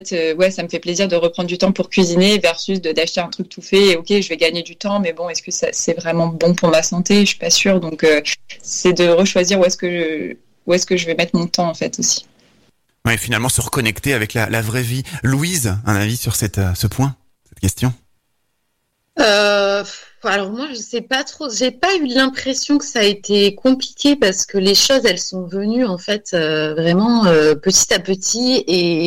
ouais, ça me fait plaisir de reprendre du temps pour cuisiner versus d'acheter un truc tout fait. Et ok, je vais gagner du temps, mais bon, est-ce que c'est vraiment bon pour ma santé? Je suis pas sûre. Donc, c'est de rechoisir où est-ce que je vais mettre mon temps, en fait, aussi. Ouais, finalement, se reconnecter avec la vraie vie. Louise, un avis sur ce point, cette question? Alors moi, je sais pas trop. J'ai pas eu l'impression que ça a été compliqué parce que les choses, elles sont venues en fait vraiment petit à petit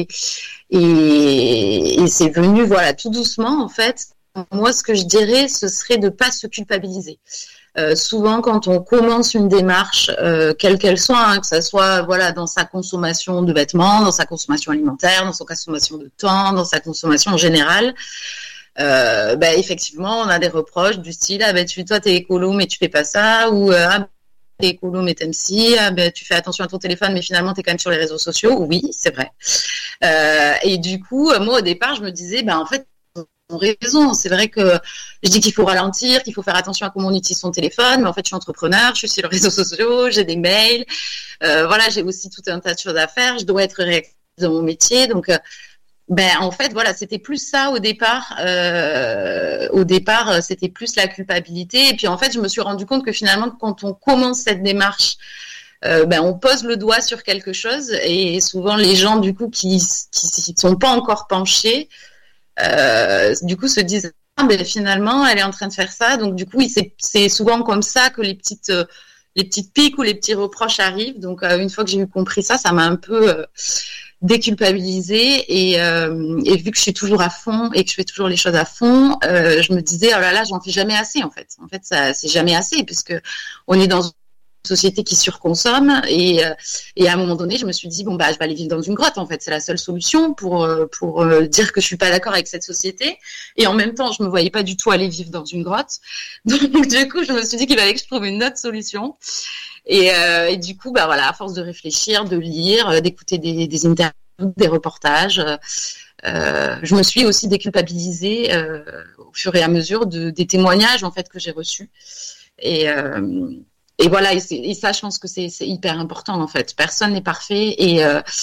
et c'est venu voilà tout doucement en fait. Moi, ce que je dirais, ce serait de pas se culpabiliser. Souvent, quand on commence une démarche, quelle qu'elle soit, hein, que ça soit voilà dans sa consommation de vêtements, dans sa consommation alimentaire, dans sa consommation de temps, dans sa consommation en général. Effectivement, on a des reproches du style toi t'es écolo mais tu fais pas ça ou t'es écolo mais t'aimes ci, tu fais attention à ton téléphone mais finalement t'es quand même sur les réseaux sociaux. Oui, c'est vrai. Et du coup, moi au départ, je me disais en fait ils ont raison. C'est vrai que je dis qu'il faut ralentir, qu'il faut faire attention à comment on utilise son téléphone, mais en fait je suis entrepreneur, je suis sur les réseaux sociaux, j'ai des mails, voilà, j'ai aussi tout un tas de choses à faire, je dois être réactive dans mon métier, donc en fait, voilà, c'était plus ça au départ. C'était plus la culpabilité. Et puis, en fait, je me suis rendu compte que finalement, quand on commence cette démarche, on pose le doigt sur quelque chose. Et souvent, les gens, du coup, qui sont pas encore penchés, du coup, se disent finalement, elle est en train de faire ça. Donc, du coup, c'est souvent comme ça que les petites piques ou les petits reproches arrivent. Donc, une fois que j'ai eu compris ça, ça m'a un peu déculpabiliser et vu que je suis toujours à fond et que je fais toujours les choses à fond, je me disais oh là là, j'en fais jamais assez en fait ça c'est jamais assez puisque on est dans une société qui surconsomme et à un moment donné je me suis dit je vais aller vivre dans une grotte en fait, c'est la seule solution pour dire que je suis pas d'accord avec cette société et en même temps je me voyais pas du tout aller vivre dans une grotte, donc du coup je me suis dit qu'il fallait que je trouve une autre solution. Et du coup, voilà, à force de réfléchir, de lire, d'écouter des interviews, des reportages, je me suis aussi déculpabilisée au fur et à mesure des témoignages en fait que j'ai reçus. Et voilà, et ça, je pense que c'est hyper important en fait. Personne n'est parfait et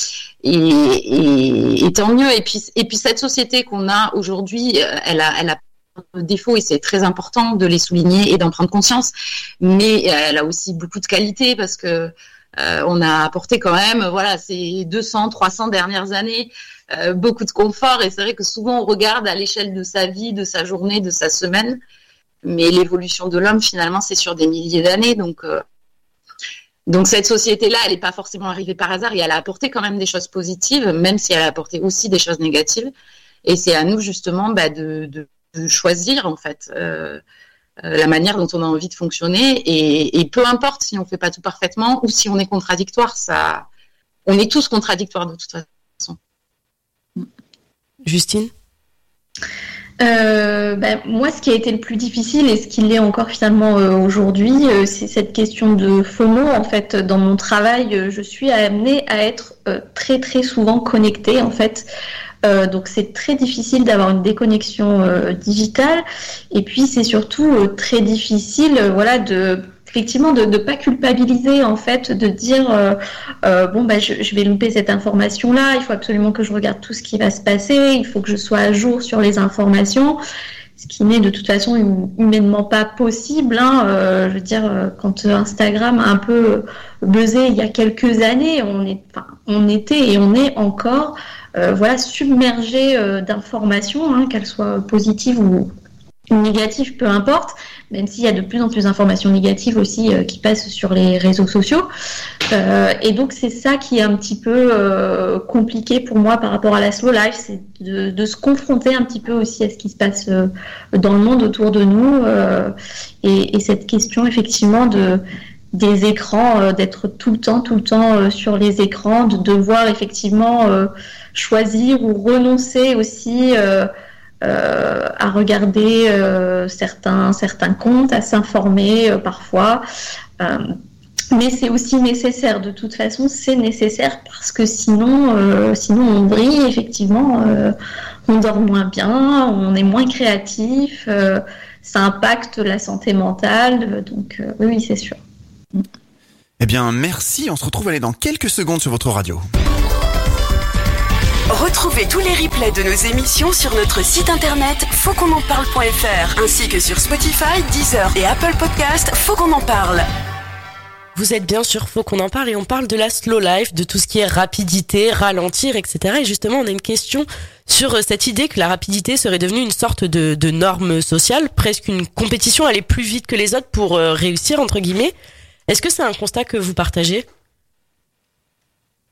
tant mieux. Et puis cette société qu'on a aujourd'hui, elle a défauts et c'est très important de les souligner et d'en prendre conscience, mais elle a aussi beaucoup de qualités parce que on a apporté quand même ces 200-300 dernières années beaucoup de confort et c'est vrai que souvent on regarde à l'échelle de sa vie, de sa journée, de sa semaine, mais l'évolution de l'homme finalement c'est sur des milliers d'années, donc cette société-là, elle n'est pas forcément arrivée par hasard et elle a apporté quand même des choses positives, même si elle a apporté aussi des choses négatives, et c'est à nous justement de choisir en fait la manière dont on a envie de fonctionner et peu importe si on fait pas tout parfaitement ou si on est contradictoire, on est tous contradictoires de toute façon. Justine? Moi, ce qui a été le plus difficile et ce qui l'est encore finalement aujourd'hui, c'est cette question de FOMO. En fait, dans mon travail, je suis amenée à être très très souvent connectée en fait. Donc c'est très difficile d'avoir une déconnexion digitale et puis c'est surtout très difficile effectivement de pas culpabiliser en fait, de dire je vais louper cette information là, il faut absolument que je regarde tout ce qui va se passer, il faut que je sois à jour sur les informations, ce qui n'est de toute façon humainement pas possible, je veux dire, quand Instagram a un peu buzzé il y a quelques années, on était et on est encore submergé d'informations, qu'elles soient positives ou négatives, peu importe, même s'il y a de plus en plus d'informations négatives aussi qui passent sur les réseaux sociaux. Et donc c'est ça qui est un petit peu compliqué pour moi par rapport à la slow life, c'est de se confronter un petit peu aussi à ce qui se passe dans le monde autour de nous et cette question effectivement des écrans, d'être tout le temps sur les écrans, de devoir effectivement choisir ou renoncer aussi à regarder certains comptes, à s'informer parfois. Mais c'est aussi nécessaire, de toute façon, c'est nécessaire parce que sinon on brille, effectivement, on dort moins bien, on est moins créatif, ça impacte la santé mentale, donc oui, c'est sûr. Eh bien, merci, on se retrouve dans quelques secondes sur votre radio. Retrouvez tous les replays de nos émissions sur notre site internet fautquonenparle.fr ainsi que sur Spotify, Deezer et Apple Podcast. Faut qu'on en parle. Vous êtes bien sûr Faut qu'on en parle et on parle de la slow life, de tout ce qui est rapidité, ralentir, etc. Et justement, on a une question sur cette idée que la rapidité serait devenue une sorte de norme sociale, presque une compétition, aller plus vite que les autres pour réussir, entre guillemets. Est-ce que c'est un constat que vous partagez ? Justine ?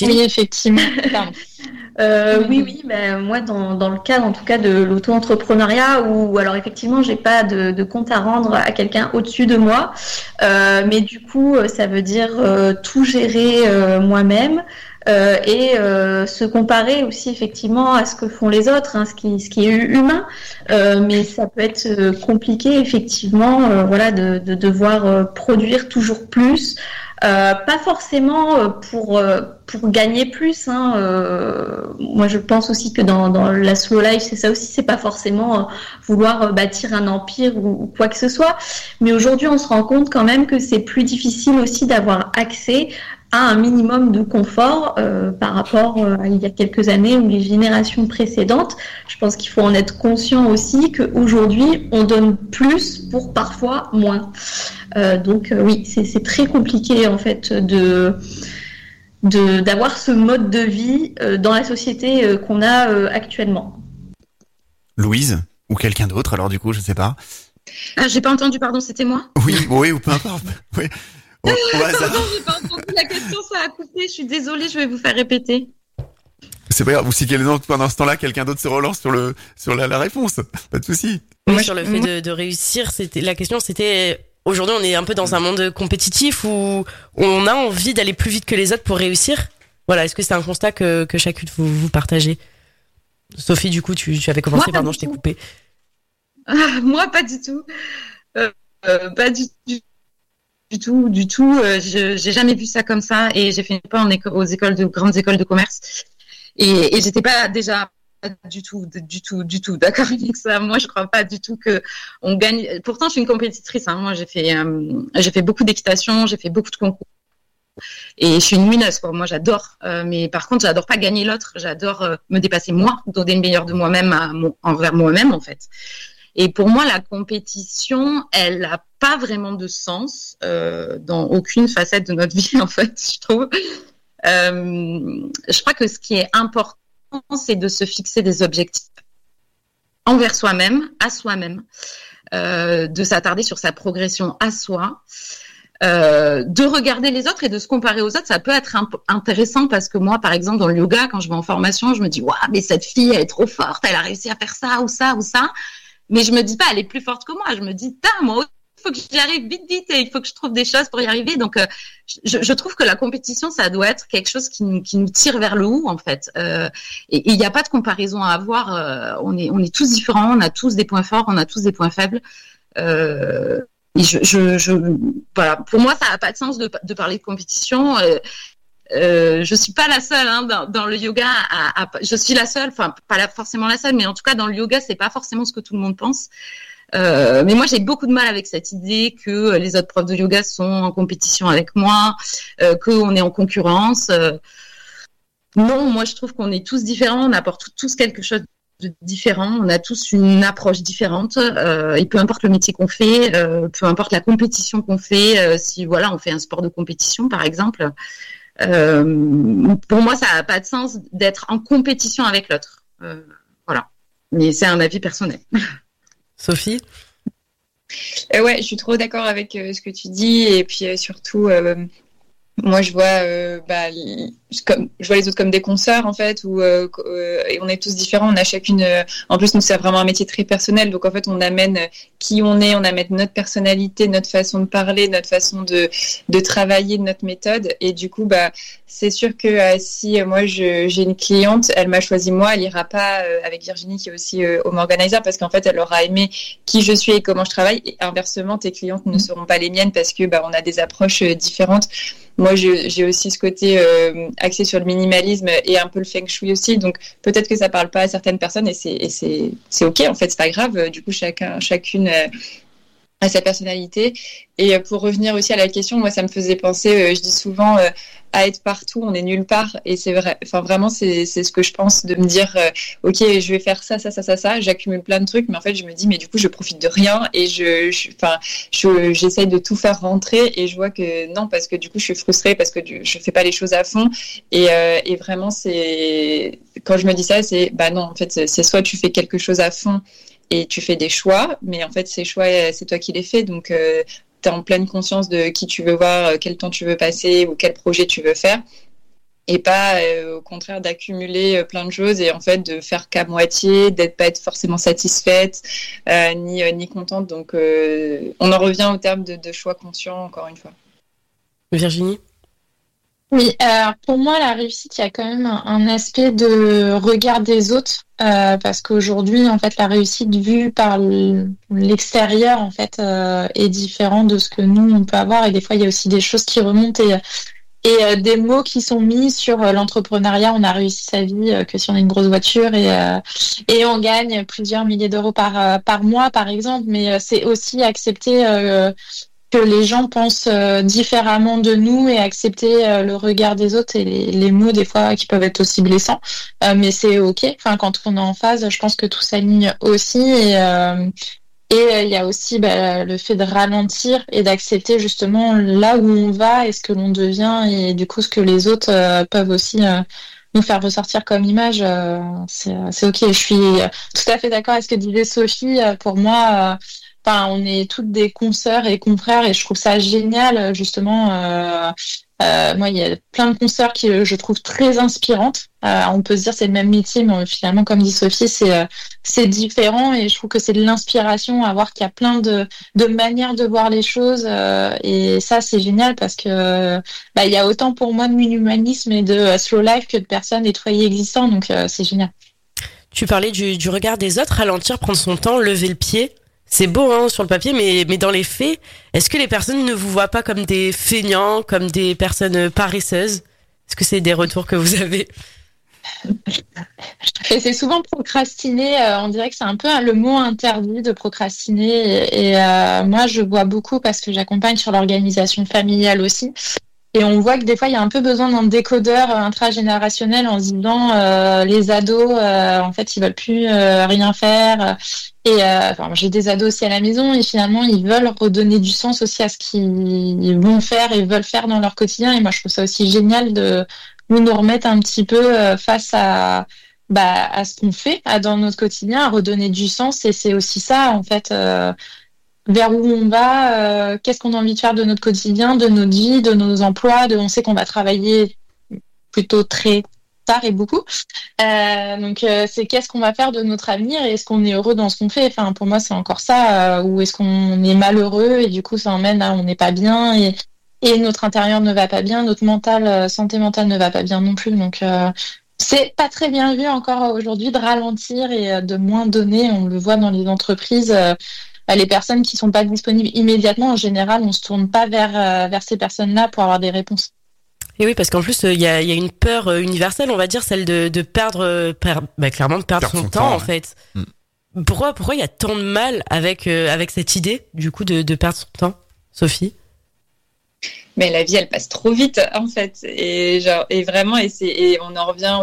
Oui, effectivement. Oui, ben, moi dans le cadre en tout cas de l'auto-entrepreneuriat où alors effectivement j'ai pas de compte à rendre à quelqu'un au-dessus de moi, mais du coup ça veut dire tout gérer moi-même et se comparer aussi effectivement à ce que font les autres, hein, ce qui est humain, mais ça peut être compliqué effectivement, voilà, de devoir produire toujours plus. Pas forcément pour gagner plus, hein. Moi je pense aussi que dans la slow life c'est ça aussi, c'est pas forcément vouloir bâtir un empire ou quoi que ce soit, mais aujourd'hui on se rend compte quand même que c'est plus difficile aussi d'avoir accès à un minimum de confort par rapport à il y a quelques années ou les générations précédentes. Je pense qu'il faut en être conscient aussi qu'aujourd'hui on donne plus pour parfois moins. Donc oui, c'est très compliqué en fait d'avoir ce mode de vie dans la société qu'on a actuellement. Louise ou quelqu'un d'autre, alors du coup, je sais pas. Ah, j'ai pas entendu, pardon, c'était moi ? Oui, ou peu importe. Oui. Au hasard. Pardon, j'ai pas entendu la question, ça a coupé, je suis désolée, je vais vous faire répéter. C'est pas grave, ou si pendant ce temps-là, quelqu'un d'autre se relance sur la réponse, pas de souci. Oui, sur le fait de réussir, la question c'était... Aujourd'hui, on est un peu dans un monde compétitif où on a envie d'aller plus vite que les autres pour réussir. Voilà, est-ce que c'est un constat que chacune vous partagez ? Sophie, du coup, tu avais commencé, pardon, je t'ai coupé. Moi, pas du tout. Pas du tout. J'ai jamais vu ça comme ça et j'ai fait une école aux grandes écoles de commerce et j'étais pas déjà du tout d'accord avec ça. Moi, je crois pas du tout que on gagne. Pourtant, je suis une compétitrice, hein. Moi, j'ai fait beaucoup d'équitation, j'ai fait beaucoup de concours et je suis une winneuse, quoi. Moi, j'adore. Mais par contre, j'adore pas gagner l'autre. J'adore me dépasser moi, donner le meilleur de moi-même envers moi-même, en fait. Et pour moi, la compétition, elle n'a pas vraiment de sens dans aucune facette de notre vie, en fait, je trouve. Je crois que ce qui est important, c'est de se fixer des objectifs envers soi-même, à soi-même, de s'attarder sur sa progression à soi, de regarder les autres et de se comparer aux autres. Ça peut être intéressant parce que moi, par exemple, dans le yoga, quand je vais en formation, je me dis « Waouh, mais cette fille, elle est trop forte, elle a réussi à faire ça ou ça ou ça ». Mais je me dis pas, elle est plus forte que moi. Je me dis, moi aussi, il faut que j'y arrive vite et il faut que je trouve des choses pour y arriver. Donc, je trouve que la compétition, ça doit être quelque chose qui nous tire vers le haut, en fait. Et il n'y a pas de comparaison à avoir. On est tous différents, on a tous des points forts, on a tous des points faibles. Et voilà. Pour moi, ça n'a pas de sens de parler de compétition. Je suis pas la seule, hein, dans le yoga. Je suis la seule, enfin pas forcément la seule, mais en tout cas dans le yoga, c'est pas forcément ce que tout le monde pense. Mais moi, j'ai beaucoup de mal avec cette idée que les autres profs de yoga sont en compétition avec moi, qu'on est en concurrence. Non, moi, je trouve qu'on est tous différents, on apporte tous quelque chose de différent, on a tous une approche différente. Et peu importe le métier qu'on fait, peu importe la compétition qu'on fait, si voilà, on fait un sport de compétition, par exemple. Pour moi, ça n'a pas de sens d'être en compétition avec l'autre. Voilà. Mais c'est un avis personnel. Sophie ? Ouais, je suis trop d'accord avec ce que tu dis. Et puis surtout, moi, je vois les autres comme des consoeurs, en fait, et on est tous différents. On a chacune. En plus, nous, c'est vraiment un métier très personnel. Donc, en fait, on amène qui on est, on amène notre personnalité, notre façon de parler, notre façon de travailler, notre méthode. Et du coup, c'est sûr que si moi, j'ai une cliente, elle m'a choisi moi, elle ira pas avec Virginie, qui est aussi home organizer, parce qu'en fait, elle aura aimé qui je suis et comment je travaille. Et inversement, tes clientes ne seront pas les miennes parce que on a des approches différentes. Moi, j'ai aussi ce côté axé sur le minimalisme et un peu le feng shui aussi. Donc, peut-être que ça parle pas à certaines personnes et c'est ok, en fait, c'est pas grave. Du coup, chacune à sa personnalité. Et pour revenir aussi à la question, moi ça me faisait penser, je dis souvent à être partout, on est nulle part. Et c'est vrai, enfin vraiment c'est ce que je pense, de me dire ok, je vais faire ça, j'accumule plein de trucs, mais en fait je me dis mais du coup je profite de rien et j'essaye de tout faire rentrer et je vois que non, parce que du coup je suis frustrée parce que je fais pas les choses à fond et vraiment c'est quand je me dis ça, c'est bah non, en fait c'est soit tu fais quelque chose à fond et tu fais des choix, mais en fait, ces choix, c'est toi qui les fais. Donc, tu es en pleine conscience de qui tu veux voir, quel temps tu veux passer ou quel projet tu veux faire. Et pas, au contraire, d'accumuler plein de choses et en fait, de faire qu'à moitié, pas être forcément satisfaite, ni contente. Donc, on en revient au terme de choix conscients, encore une fois. Virginie ? Oui, alors pour moi, la réussite, il y a quand même un aspect de regard des autres, parce qu'aujourd'hui, en fait, la réussite vue par l'extérieur, en fait, est différente de ce que nous, on peut avoir. Et des fois, il y a aussi des choses qui remontent et des mots qui sont mis sur l'entrepreneuriat. On a réussi sa vie que si on a une grosse voiture et on gagne plusieurs milliers d'euros par mois, par exemple. Mais c'est aussi accepter que les gens pensent différemment de nous et accepter le regard des autres et les mots des fois qui peuvent être aussi blessants, mais c'est ok. Enfin, quand on est en phase, je pense que tout s'aligne aussi et il y a aussi le fait de ralentir et d'accepter justement là où on va et ce que l'on devient et du coup ce que les autres peuvent aussi nous faire ressortir comme image. C'est ok. Je suis tout à fait d'accord avec ce que disait Sophie. Pour moi, enfin, on est toutes des consoeurs et confrères et je trouve ça génial, justement. Moi, il y a plein de consoeurs qui je trouve très inspirantes. On peut se dire c'est le même métier, mais finalement, comme dit Sophie, c'est différent et je trouve que c'est de l'inspiration à voir qu'il y a plein de manières de voir les choses et ça, c'est génial parce que il y a autant pour moi de minimalisme et de slow life que de personnes et de foyers existants, donc c'est génial. Tu parlais du regard des autres, ralentir, prendre son temps, lever le pied. C'est beau hein, sur le papier, mais dans les faits, est-ce que les personnes ne vous voient pas comme des feignants, comme des personnes paresseuses ? Est-ce que c'est des retours que vous avez ? Et c'est souvent procrastiner. On dirait que c'est un peu le mot interdit de procrastiner. Et moi, je vois beaucoup parce que j'accompagne sur l'organisation familiale aussi. Et on voit que des fois, il y a un peu besoin d'un décodeur intragénérationnel en se disant les ados, en fait, ils veulent plus rien faire. Et j'ai des ados aussi à la maison et finalement, ils veulent redonner du sens aussi à ce qu'ils vont faire et veulent faire dans leur quotidien. Et moi, je trouve ça aussi génial de nous remettre un petit peu face à ce qu'on fait dans notre quotidien, à redonner du sens. Et c'est aussi ça, en fait. Vers où on va, qu'est-ce qu'on a envie de faire de notre quotidien, de notre vie, de nos emplois, on sait qu'on va travailler plutôt très tard et beaucoup. Donc c'est qu'est-ce qu'on va faire de notre avenir et est-ce qu'on est heureux dans ce qu'on fait. Enfin, pour moi, c'est encore ça, ou est-ce qu'on est malheureux et du coup, ça emmène à on n'est pas bien et notre intérieur ne va pas bien, notre santé mentale ne va pas bien non plus. Donc c'est pas très bien vu encore aujourd'hui de ralentir et de moins donner. On le voit dans les entreprises. Les personnes qui sont pas disponibles immédiatement, en général, on se tourne pas vers ces personnes-là pour avoir des réponses. Et oui, parce qu'en plus, il y a une peur universelle, on va dire, celle de perdre, clairement de perdre son temps, en fait. Pourquoi il y a tant de mal avec cette idée, du coup, de perdre son temps, Sophie ? Mais la vie, elle passe trop vite, en fait. Et vraiment, et on en revient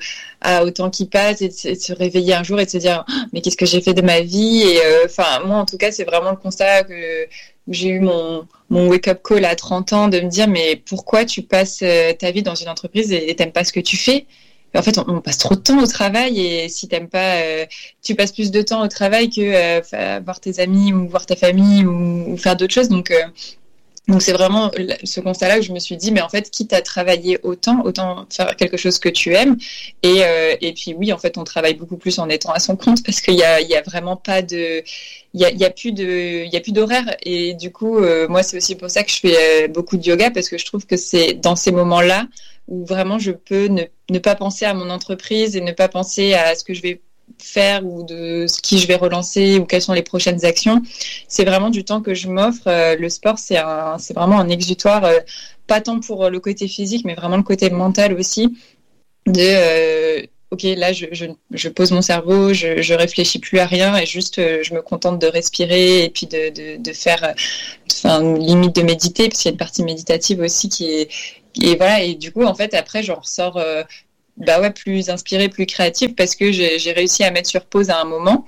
au temps qui passe et de se réveiller un jour et de se dire, mais qu'est-ce que j'ai fait de ma vie? Et moi, en tout cas, c'est vraiment le constat que j'ai eu mon wake-up call à 30 ans de me dire, mais pourquoi tu passes ta vie dans une entreprise et t'aimes pas ce que tu fais? En fait, on passe trop de temps au travail et si t'aimes pas, tu passes plus de temps au travail que voir tes amis ou voir ta famille ou faire d'autres choses. Donc c'est vraiment ce constat-là que je me suis dit, mais en fait, quitte à travailler autant faire quelque chose que tu aimes. Et puis oui, en fait, on travaille beaucoup plus en étant à son compte parce qu'il y a vraiment pas de, il y a plus d'horaire. Et du coup, moi, c'est aussi pour ça que je fais beaucoup de yoga parce que je trouve que c'est dans ces moments-là où vraiment je peux ne pas penser à mon entreprise et ne pas penser à ce que je vais faire ou de ce qui je vais relancer ou quelles sont les prochaines actions. C'est vraiment du temps que je m'offre. Le sport, c'est vraiment un exutoire, pas tant pour le côté physique, mais vraiment le côté mental aussi, de ok, là, je pose mon cerveau, je réfléchis plus à rien et juste, je me contente de respirer et puis de faire, enfin, limite de méditer, parce qu'il y a une partie méditative aussi et voilà. Et du coup, en fait, après, j'en ressors, plus inspirée, plus créative, parce que j'ai réussi à mettre sur pause à un moment.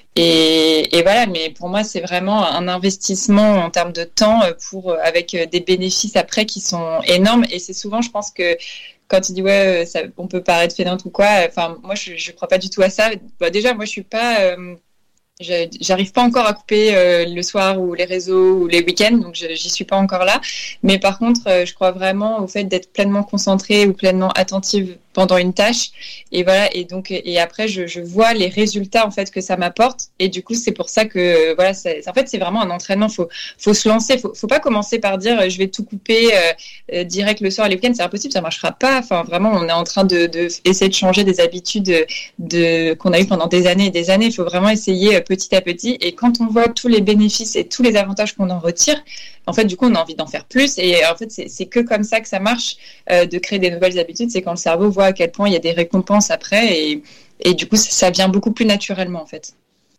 Et voilà, mais pour moi, c'est vraiment un investissement en termes de temps avec des bénéfices après qui sont énormes. Et c'est souvent, je pense que quand il dit on peut paraître fainéante ou quoi, enfin moi je crois pas du tout à ça. Déjà, moi je suis pas, j'arrive pas encore à couper le soir ou les réseaux ou les week-ends, donc j'y suis pas encore là. Mais par contre, je crois vraiment au fait d'être pleinement concentrée ou pleinement attentive pendant une tâche. Et voilà. Et donc, et après, je vois les résultats en fait que ça m'apporte. Et du coup, c'est pour ça que voilà, en fait, c'est vraiment un entraînement. Faut se lancer. Faut pas commencer par dire je vais tout couper direct le soir et les week-ends. C'est impossible, ça marchera pas. Enfin, vraiment, on est en train de essayer de changer des habitudes qu'on a eu pendant des années et des années. Il faut vraiment essayer petit à petit. Et quand on voit tous les bénéfices et tous les avantages qu'on en retire, en fait, du coup, on a envie d'en faire plus. Et en fait, c'est que comme ça que ça marche de créer des nouvelles habitudes. C'est quand le cerveau voit à quel point il y a des récompenses après. Et du coup, ça vient beaucoup plus naturellement, en fait.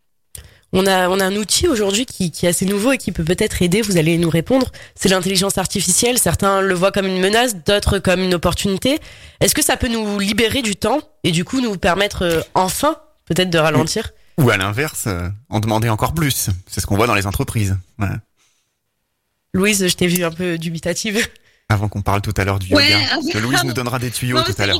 On a un outil aujourd'hui qui est assez nouveau et qui peut peut-être aider, vous allez nous répondre. C'est l'intelligence artificielle. Certains le voient comme une menace, d'autres comme une opportunité. Est-ce que ça peut nous libérer du temps et du coup nous permettre enfin peut-être de ralentir? Ou à l'inverse, en demander encore plus. C'est ce qu'on voit dans les entreprises. Ouais. Louise, je t'ai vue un peu dubitative. Avant qu'on parle tout à l'heure du yoga. Parce que Louise nous donnera des tuyaux tout à l'heure.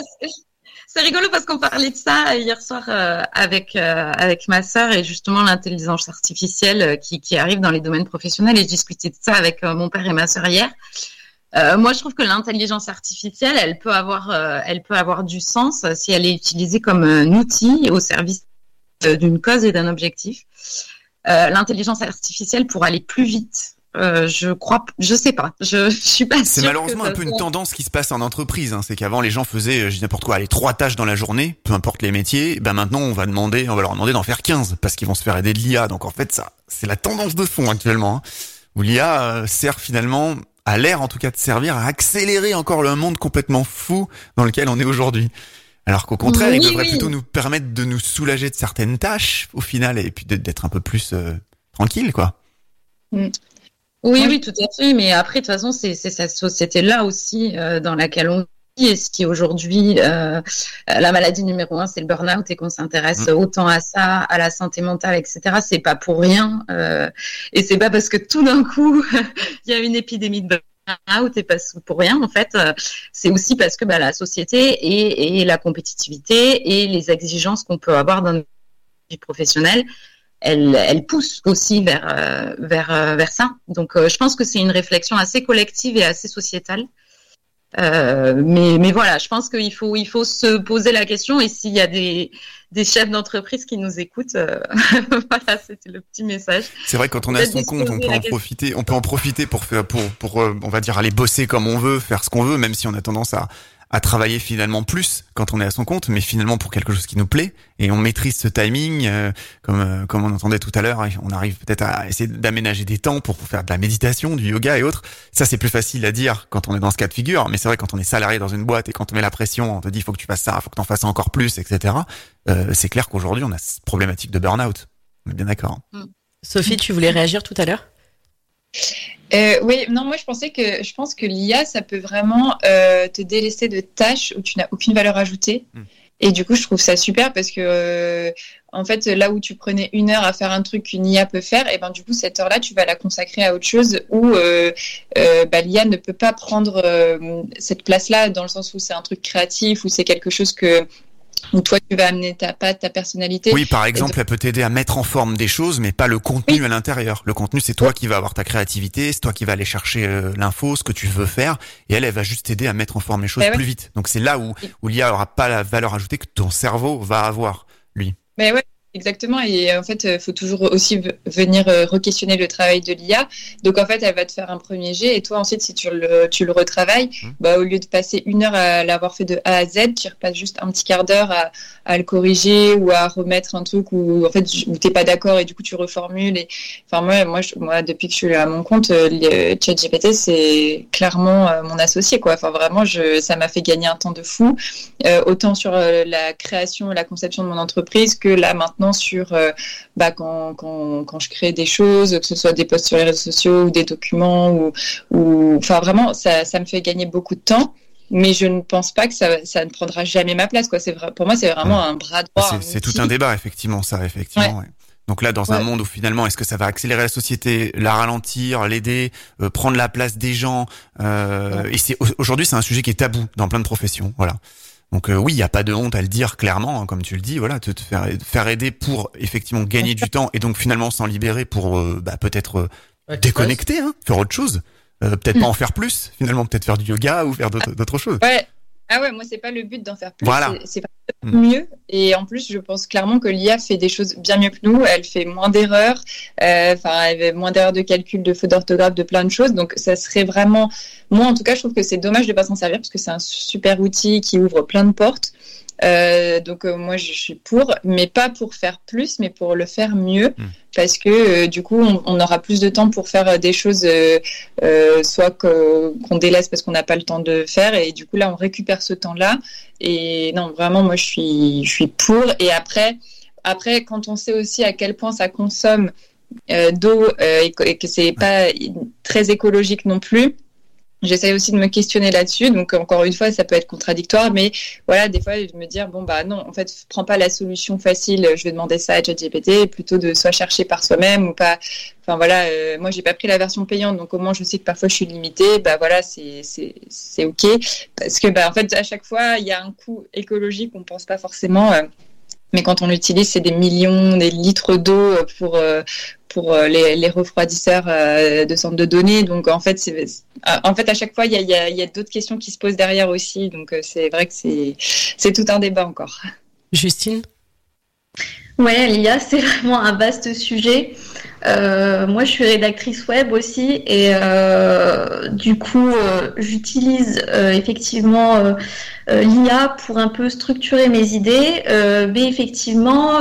C'est rigolo parce qu'on parlait de ça hier soir avec ma sœur et justement l'intelligence artificielle qui arrive dans les domaines professionnels, et je discutais de ça avec mon père et ma sœur hier. Moi, je trouve que l'intelligence artificielle, elle peut avoir du sens si elle est utilisée comme un outil au service d'une cause et d'un objectif. L'intelligence artificielle pour aller plus vite. Je sais pas. Je suis pas sûre. C'est malheureusement un peu une tendance qui se passe en entreprise. C'est qu'avant les gens faisaient, je dis n'importe quoi, 3 tâches dans la journée, peu importe les métiers. Maintenant, on va leur demander d'en faire 15 parce qu'ils vont se faire aider de l'IA. Donc en fait, ça, c'est la tendance de fond actuellement. Où l'IA sert finalement, a l'air en tout cas de servir à accélérer encore le monde complètement fou dans lequel on est aujourd'hui. Alors qu'au contraire, il devrait plutôt nous permettre de nous soulager de certaines tâches au final et puis d'être un peu plus tranquille, quoi. Oui, tout à fait. Mais après, de toute façon, c'est cette société-là aussi dans laquelle on vit. Et si aujourd'hui, la maladie numéro 1, c'est le burn-out et qu'on s'intéresse autant à ça, à la santé mentale, etc., c'est pas pour rien. Et c'est pas parce que tout d'un coup, il y a une épidémie de burn-out et pas pour rien. En fait, c'est aussi parce que la société et la compétitivité et les exigences qu'on peut avoir dans notre vie professionnelle, elle pousse aussi vers ça. Donc, je pense que c'est une réflexion assez collective et assez sociétale. Mais voilà, je pense qu'il faut se poser la question. Et s'il y a des chefs d'entreprise qui nous écoutent, voilà, c'était le petit message. C'est vrai que quand on est à son compte, on peut en profiter pour on va dire aller bosser comme on veut, faire ce qu'on veut, même si on a tendance à travailler finalement plus quand on est à son compte, mais finalement pour quelque chose qui nous plaît, et on maîtrise ce timing, comme on entendait tout à l'heure, on arrive peut-être à essayer d'aménager des temps pour faire de la méditation, du yoga et autres. Ça, c'est plus facile à dire quand on est dans ce cas de figure, mais c'est vrai quand on est salarié dans une boîte et quand on met la pression, on te dit faut que tu fasses ça, faut que t'en fasses encore plus, etc. C'est clair qu'aujourd'hui on a cette problématique de burn-out. On est bien d'accord. Sophie, tu voulais réagir tout à l'heure? Oui, non, moi je pense que l'IA, ça peut vraiment te délester de tâches où tu n'as aucune valeur ajoutée. Et du coup, je trouve ça super parce que en fait, là où tu prenais 1 heure à faire un truc qu'une IA peut faire, et ben du coup cette heure-là, tu vas la consacrer à autre chose où l'IA ne peut pas prendre cette place-là, dans le sens où c'est un truc créatif, où c'est quelque chose où toi tu vas amener ta patte, ta personnalité. Oui, par exemple, elle peut t'aider à mettre en forme des choses, mais pas le contenu à l'intérieur. Le contenu, c'est toi qui vas avoir ta créativité, c'est toi qui vas aller chercher l'info, ce que tu veux faire, et elle va juste t'aider à mettre en forme les choses plus vite. Donc c'est là où l'IA aura pas la valeur ajoutée que ton cerveau va avoir, lui. Mais ouais. Exactement, et en fait, il faut toujours aussi venir re-questionner le travail de l'IA. Donc en fait, elle va te faire un premier jet, et toi ensuite, si tu le retravailles, au lieu de passer 1 heure à l'avoir fait de A à Z, tu repasses juste un petit quart d'heure à le corriger ou à remettre un truc où en fait où t'es pas d'accord et du coup tu reformules. Et enfin moi depuis que je suis à mon compte, ChatGPT c'est clairement mon associé quoi. Enfin vraiment, ça m'a fait gagner un temps de fou, autant sur la création et la conception de mon entreprise que là maintenant sur quand je crée des choses, que ce soit des posts sur les réseaux sociaux ou des documents ou enfin vraiment ça me fait gagner beaucoup de temps, mais je ne pense pas que ça ne prendra jamais ma place quoi. C'est vrai, pour moi c'est vraiment un bras droit. C'est tout un débat effectivement ça effectivement. Ouais. Donc là, dans un monde où finalement, est-ce que ça va accélérer la société, la ralentir, l'aider, prendre la place des gens et aujourd'hui c'est un sujet qui est tabou dans plein de professions, voilà. Donc oui, il y a pas de honte à le dire clairement, hein, comme tu le dis, voilà, te faire aider pour effectivement gagner du temps et donc finalement s'en libérer pour peut-être déconnecter, hein, faire autre chose, peut-être pas en faire plus, finalement peut-être faire du yoga ou faire d'autres choses. Ouais. Ah ouais, moi c'est pas le but d'en faire plus, voilà. C'est mieux. Et en plus, je pense clairement que l'IA fait des choses bien mieux que nous. Elle fait moins d'erreurs, elle fait moins d'erreurs de calcul, de fautes d'orthographe, de plein de choses. Donc ça serait vraiment, moi en tout cas, je trouve que c'est dommage de pas s'en servir parce que c'est un super outil qui ouvre plein de portes. Donc moi je suis pour, mais pas pour faire plus, mais pour le faire mieux, parce que du coup on aura plus de temps pour faire des choses soit qu'on délaisse parce qu'on n'a pas le temps de faire, et du coup là on récupère ce temps-là. Et non, vraiment moi je suis pour. Et après quand on sait aussi à quel point ça consomme d'eau et que c'est pas très écologique non plus, j'essaie aussi de me questionner là-dessus. Donc encore une fois, ça peut être contradictoire, mais voilà, des fois de me dire non, en fait, prends pas la solution facile, je vais demander ça à ChatGPT, plutôt de soit chercher par soi-même ou pas. Enfin voilà, moi j'ai pas pris la version payante, donc au moins je sais que parfois je suis limitée. Voilà, c'est ok, parce que en fait à chaque fois il y a un coût écologique qu'on pense pas forcément. Mais quand on l'utilise, c'est des millions, des litres d'eau pour les refroidisseurs de centres de données. Donc en fait, à chaque fois, il y a d'autres questions qui se posent derrière aussi. Donc c'est vrai que c'est tout un débat encore. Justine ? Ouais, l'IA, c'est vraiment un vaste sujet. Moi, je suis rédactrice web aussi, et du coup, j'utilise effectivement l'IA pour un peu structurer mes idées, mais effectivement,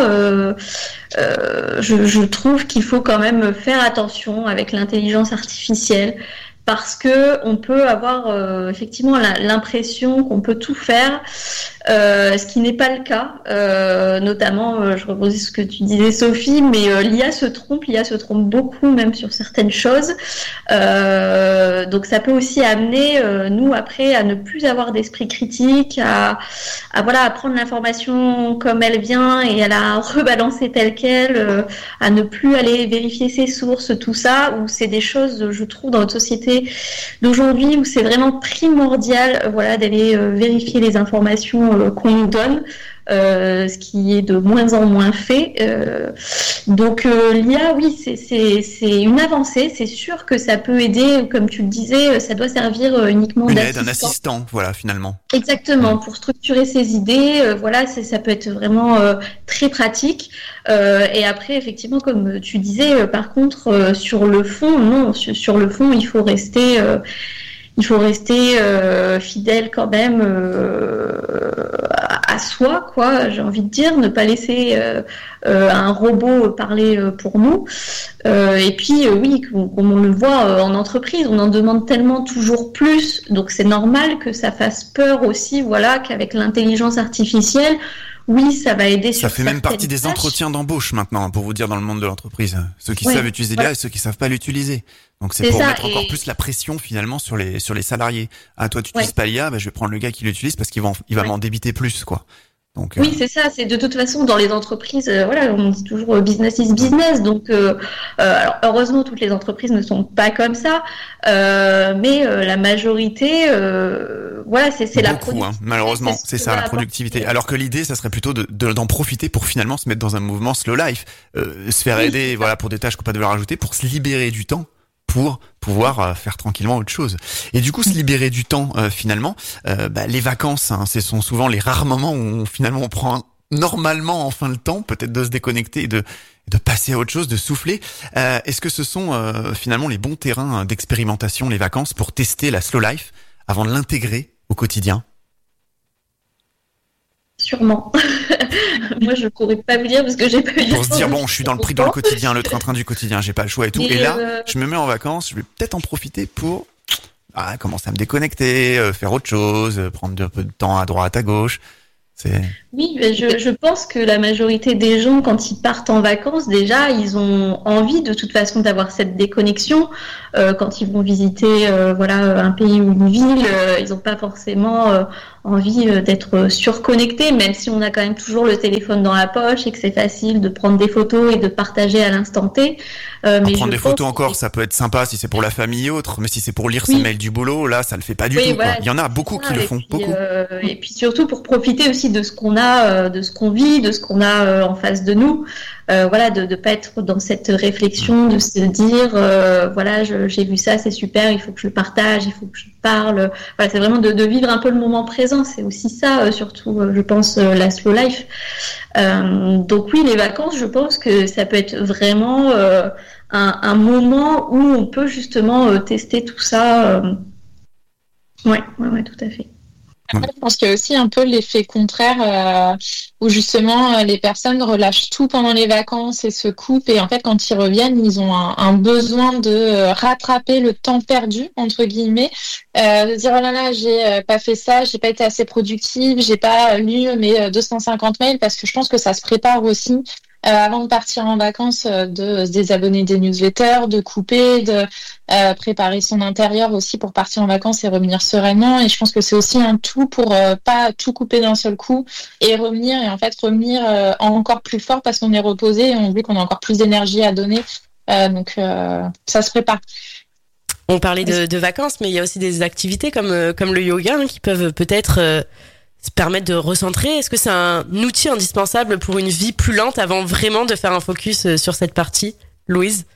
je trouve qu'il faut quand même faire attention avec l'intelligence artificielle, parce que on peut avoir effectivement l'impression qu'on peut tout faire, ce qui n'est pas le cas. Notamment, je rebondis ce que tu disais, Sophie, mais l'IA se trompe beaucoup, même sur certaines choses. Donc ça peut aussi amener nous après à ne plus avoir d'esprit critique, à prendre l'information comme elle vient et à la rebalancer telle quelle, à ne plus aller vérifier ses sources, tout ça, où c'est des choses, je trouve, dans notre société d'aujourd'hui où c'est vraiment primordial, d'aller vérifier les informations qu'on nous donne. Ce qui est de moins en moins fait. Donc l'IA, oui, c'est une avancée. C'est sûr que ça peut aider, comme tu le disais, ça doit servir uniquement d'assistant. Un assistant, voilà, finalement. Exactement, pour structurer ses idées, ça peut être vraiment très pratique. Et après, effectivement, comme tu disais, par contre, sur le fond, non, sur le fond, il faut rester fidèle quand même à soi, quoi. J'ai envie de dire, ne pas laisser un robot parler pour nous. Et puis, oui, comme on le voit en entreprise, on en demande tellement toujours plus, donc c'est normal que ça fasse peur aussi, qu'avec l'intelligence artificielle, oui, ça va aider sur ça fait même partie tâches. Des entretiens d'embauche maintenant, pour vous dire, dans le monde de l'entreprise. Ceux qui savent utiliser l'IA et ceux qui savent pas l'utiliser. Donc c'est pour mettre encore plus la pression finalement sur les salariés. Ah, toi tu n'utilises pas l'IA, je vais prendre le gars qui l'utilise parce qu'il va m'en débiter plus, quoi. Donc, oui, c'est ça. C'est de toute façon dans les entreprises, on dit toujours business is business. Donc, alors heureusement, toutes les entreprises ne sont pas comme ça, mais la majorité, c'est la productivité. Malheureusement, c'est ça, la productivité. Alors que l'idée, ça serait plutôt d'en profiter pour finalement se mettre dans un mouvement slow life, se faire aider, pour des tâches qu'on n'a pas de valeur ajoutée, pour se libérer du temps, pour pouvoir faire tranquillement autre chose. Et du coup, se libérer du temps, finalement, les vacances, ce sont souvent les rares moments où finalement on prend normalement enfin le temps, peut-être de se déconnecter et de passer à autre chose, de souffler. Est-ce que ce sont finalement les bons terrains d'expérimentation, les vacances, pour tester la slow life avant de l'intégrer au quotidien? Sûrement. Moi, je pourrais pas vous dire parce que j'ai pas eu. Pour se dire, bon, je suis dans le quotidien, le train-train du quotidien, j'ai pas le choix et tout. Et là, je me mets en vacances, je vais peut-être en profiter pour commencer à me déconnecter, faire autre chose, prendre un peu de temps à droite, à gauche. Oui, mais je pense que la majorité des gens, quand ils partent en vacances, déjà, ils ont envie de toute façon d'avoir cette déconnexion. Quand ils vont visiter un pays ou une ville, ils n'ont pas forcément envie d'être surconnectés, même si on a quand même toujours le téléphone dans la poche et que c'est facile de prendre des photos et de partager à l'instant T. Mais prendre des photos encore, ça peut être sympa si c'est pour la famille et autres, mais si c'est pour lire ses mails du boulot, là, ça le fait pas du tout. Voilà, quoi. Il y en a beaucoup qui le font, beaucoup. Et puis surtout pour profiter aussi de ce qu'on a, de ce qu'on vit, de ce qu'on a en face de nous. De pas être dans cette réflexion, de se dire j'ai vu ça, c'est super, il faut que je le partage, il faut que je parle. Voilà, c'est vraiment de vivre un peu le moment présent. C'est aussi ça, surtout, je pense, la slow life. Donc oui, les vacances, je pense que ça peut être vraiment un moment où on peut justement tester tout ça. Ouais, tout à fait. Après, je pense qu'il y a aussi un peu l'effet contraire où justement les personnes relâchent tout pendant les vacances et se coupent et en fait quand ils reviennent ils ont un besoin de rattraper le temps perdu entre guillemets, de dire oh là là j'ai pas fait ça, j'ai pas été assez productive, j'ai pas lu mes 250 mails parce que je pense que ça se prépare aussi. Avant de partir en vacances, de se désabonner des newsletters, de couper, de préparer son intérieur aussi pour partir en vacances et revenir sereinement. Et je pense que c'est aussi un tout pour pas tout couper d'un seul coup et revenir encore plus fort parce qu'on est reposé et on veut qu'on a encore plus d'énergie à donner. Donc ça se prépare. On parlait de vacances, mais il y a aussi des activités comme le yoga qui peuvent peut-être se permettre de recentrer. Est-ce que c'est un outil indispensable pour une vie plus lente avant vraiment de faire un focus sur cette partie, Louise?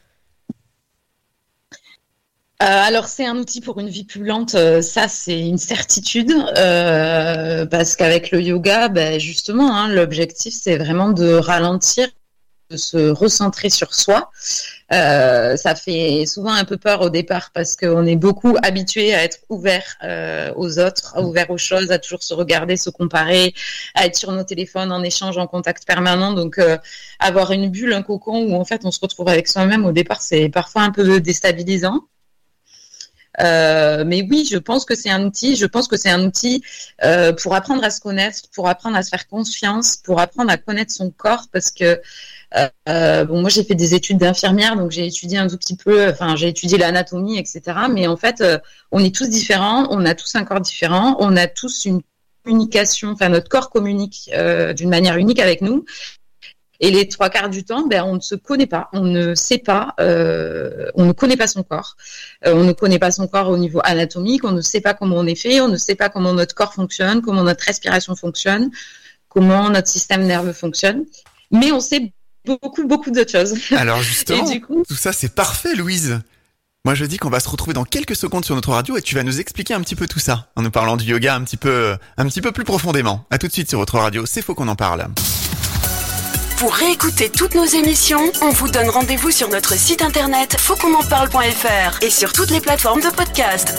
Alors c'est un outil pour une vie plus lente, ça c'est une certitude, parce qu'avec le yoga, justement, l'objectif c'est vraiment de ralentir, de se recentrer sur soi. Ça fait souvent un peu peur au départ parce qu'on est beaucoup habitué à être ouvert aux autres, ouvert aux choses, à toujours se regarder, se comparer, à être sur nos téléphones en échange, en contact permanent. Donc avoir une bulle, un cocon où en fait on se retrouve avec soi-même au départ, c'est parfois un peu déstabilisant. Mais oui, je pense que c'est un outil. Je pense que c'est un outil pour apprendre à se connaître, pour apprendre à se faire confiance, pour apprendre à connaître son corps. Parce que moi, j'ai fait des études d'infirmière, donc j'ai étudié un tout petit peu. Enfin, j'ai étudié l'anatomie, etc. Mais en fait, on est tous différents. On a tous un corps différent. On a tous une communication. Enfin, notre corps communique d'une manière unique avec nous. Et les 3/4 du temps, on ne se connaît pas, on ne sait pas, on ne connaît pas son corps. On ne connaît pas son corps au niveau anatomique, on ne sait pas comment on est fait, on ne sait pas comment notre corps fonctionne, comment notre respiration fonctionne, comment notre système nerveux fonctionne. Mais on sait beaucoup d'autres choses. Alors justement, et du coup, tout ça c'est parfait, Louise. Moi je dis qu'on va se retrouver dans quelques secondes sur notre radio et tu vas nous expliquer un petit peu tout ça, en nous parlant du yoga un petit peu plus profondément. À tout de suite sur votre radio, c'est faux qu'on en parle. Pour réécouter toutes nos émissions, on vous donne rendez-vous sur notre site internet fautquonenparle.fr et sur toutes les plateformes de podcast.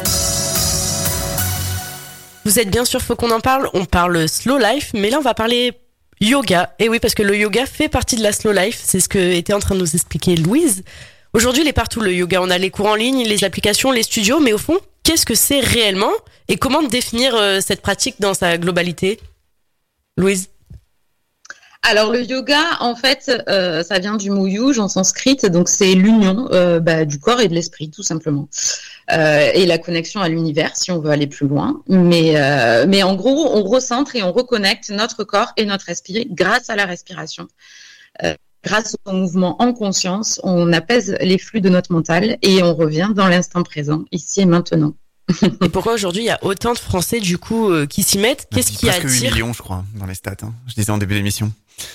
Vous êtes bien sûr Faut qu'on en parle, on parle slow life, mais là on va parler yoga. Et oui, parce que le yoga fait partie de la slow life, c'est ce que était en train de nous expliquer Louise. Aujourd'hui, il est partout le yoga, on a les cours en ligne, les applications, les studios, mais au fond, qu'est-ce que c'est réellement et comment définir cette pratique dans sa globalité? Louise? Alors le yoga, en fait, ça vient du mot yuj en sanskrit, donc c'est l'union du corps et de l'esprit, tout simplement, et la connexion à l'univers, si on veut aller plus loin. Mais en gros, on recentre et on reconnecte notre corps et notre esprit grâce à la respiration. Grâce au mouvement en conscience, on apaise les flux de notre mental et on revient dans l'instant présent, ici et maintenant. Et pourquoi aujourd'hui il y a autant de Français du coup qui s'y mettent? Qu'est-ce qui attire? Presque 8 millions, je crois, dans les stats. Je disais en début d'émission.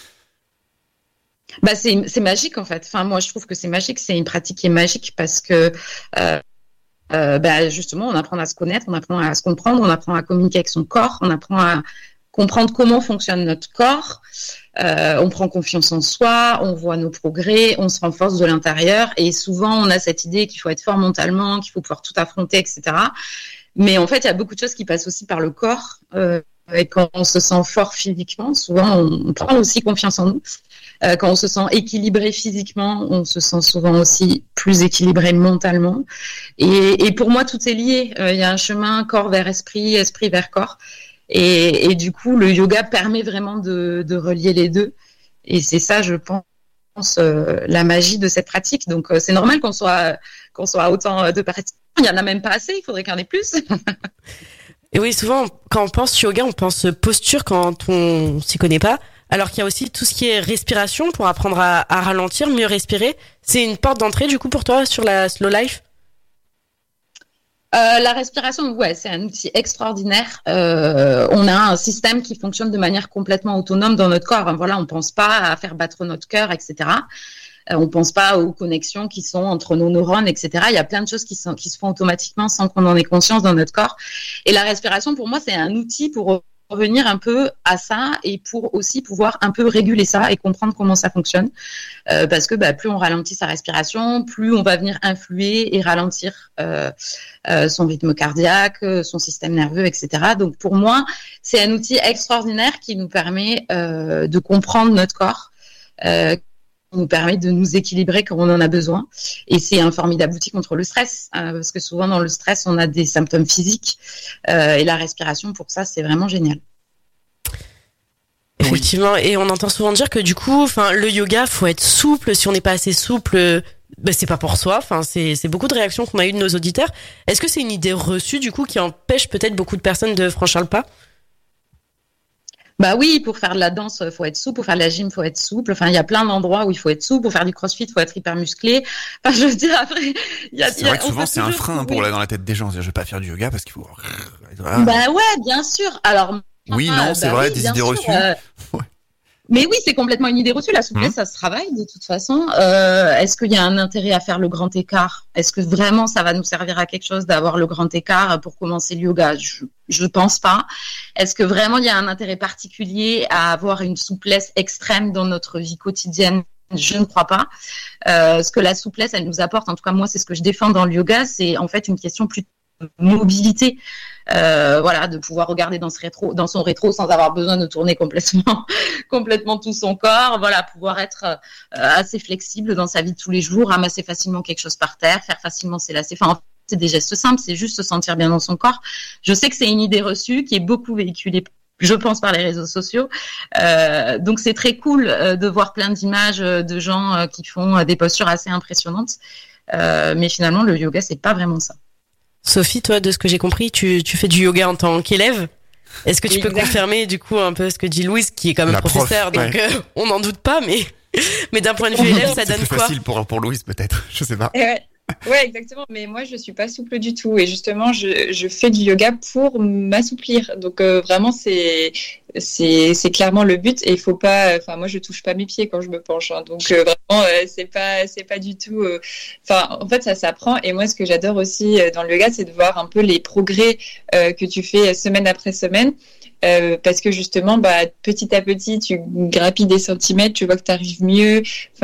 C'est magique en fait. Enfin, moi je trouve que c'est magique. C'est une pratique qui est magique parce que justement on apprend à se connaître, on apprend à se comprendre, on apprend à communiquer avec son corps, on apprend à comprendre comment fonctionne notre corps. On prend confiance en soi, on voit nos progrès, on se renforce de l'intérieur. Et souvent, on a cette idée qu'il faut être fort mentalement, qu'il faut pouvoir tout affronter, etc. Mais en fait, il y a beaucoup de choses qui passent aussi par le corps. Et quand on se sent fort physiquement, souvent, on prend aussi confiance en nous. Quand on se sent équilibré physiquement, on se sent souvent aussi plus équilibré mentalement. Et pour moi, tout est lié. Il y a un chemin corps vers esprit, esprit vers corps. Et du coup, le yoga permet vraiment de relier les deux. Et c'est ça, je pense, la magie de cette pratique. Donc, c'est normal qu'on soit autant de pratiquants. Il n'y en a même pas assez, il faudrait qu'il y en ait plus. Et oui, souvent, quand on pense yoga, on pense posture quand on s'y connaît pas. Alors qu'il y a aussi tout ce qui est respiration pour apprendre à ralentir, mieux respirer. C'est une porte d'entrée, du coup, pour toi, sur la slow life? La respiration, ouais, c'est un outil extraordinaire. On a un système qui fonctionne de manière complètement autonome dans notre corps. Voilà, on pense pas à faire battre notre cœur, etc. On pense pas aux connexions qui sont entre nos neurones, etc. Il y a plein de choses qui se font automatiquement sans qu'on en ait conscience dans notre corps. Et la respiration, pour moi, c'est un outil pour revenir un peu à ça et pour aussi pouvoir un peu réguler ça et comprendre comment ça fonctionne. Parce que plus on ralentit sa respiration, plus on va venir influer et ralentir son rythme cardiaque, son système nerveux, etc. Donc pour moi, c'est un outil extraordinaire qui nous permet de comprendre notre corps, nous permet de nous équilibrer quand on en a besoin. Et c'est un formidable outil contre le stress, parce que souvent dans le stress, on a des symptômes physiques, et la respiration, pour ça, c'est vraiment génial. Effectivement, oui. Et on entend souvent dire que du coup, le yoga, faut être souple. Si on n'est pas assez souple, c'est pas pour soi. C'est beaucoup de réactions qu'on a eues de nos auditeurs. Est-ce que c'est une idée reçue, du coup, qui empêche peut-être beaucoup de personnes de franchir le pas? Oui, pour faire de la danse, faut être souple. Pour faire de la gym, faut être souple. Il y a plein d'endroits où il faut être souple. Pour faire du crossfit, faut être hyper musclé. Je veux dire, après, c'est vrai que souvent, c'est un frein dans la tête des gens. Je vais pas faire du yoga parce qu'il faut... ouais, bien sûr. Alors... Oui, non, c'est vrai, des idées reçues. Ouais. Mais oui, c'est complètement une idée reçue. La souplesse, ça se travaille de toute façon. Est-ce qu'il y a un intérêt à faire le grand écart? Est-ce que vraiment ça va nous servir à quelque chose d'avoir le grand écart pour commencer le yoga? Je pense pas. Est-ce que vraiment il y a un intérêt particulier à avoir une souplesse extrême dans notre vie quotidienne? Je ne crois pas. Ce que la souplesse, elle nous apporte, en tout cas moi, c'est ce que je défends dans le yoga, c'est en fait une question plus de mobilité. De pouvoir regarder dans son rétro sans avoir besoin de tourner complètement tout son corps, pouvoir être assez flexible dans sa vie de tous les jours, ramasser facilement quelque chose par terre, faire facilement ses lacets. En fait, c'est des gestes simples, c'est juste se sentir bien dans son corps. Je sais que c'est une idée reçue qui est beaucoup véhiculée, je pense, par les réseaux sociaux. Donc c'est très cool de voir plein d'images de gens qui font des postures assez impressionnantes. Mais finalement, le yoga, c'est pas vraiment ça. Sophie, toi, de ce que j'ai compris, tu fais du yoga en tant qu'élève. Est-ce que tu peux confirmer, du coup, un peu ce que dit Louise, qui est quand même professeur, donc on n'en doute pas, mais d'un point de vue élève, ça donne quoi? C'est facile pour Louise, peut-être. Je sais pas. Ouais, exactement. Mais moi, je suis pas souple du tout. Et justement, je fais du yoga pour m'assouplir. Donc, vraiment, c'est clairement le but. Et il faut pas, moi, je touche pas mes pieds quand je me penche. Hein. Donc, vraiment, c'est pas du tout, en fait, ça s'apprend. Et moi, ce que j'adore aussi dans le yoga, c'est de voir un peu les progrès, que tu fais semaine après semaine. Parce que justement, petit à petit, tu grappilles des centimètres, tu vois que tu arrives mieux.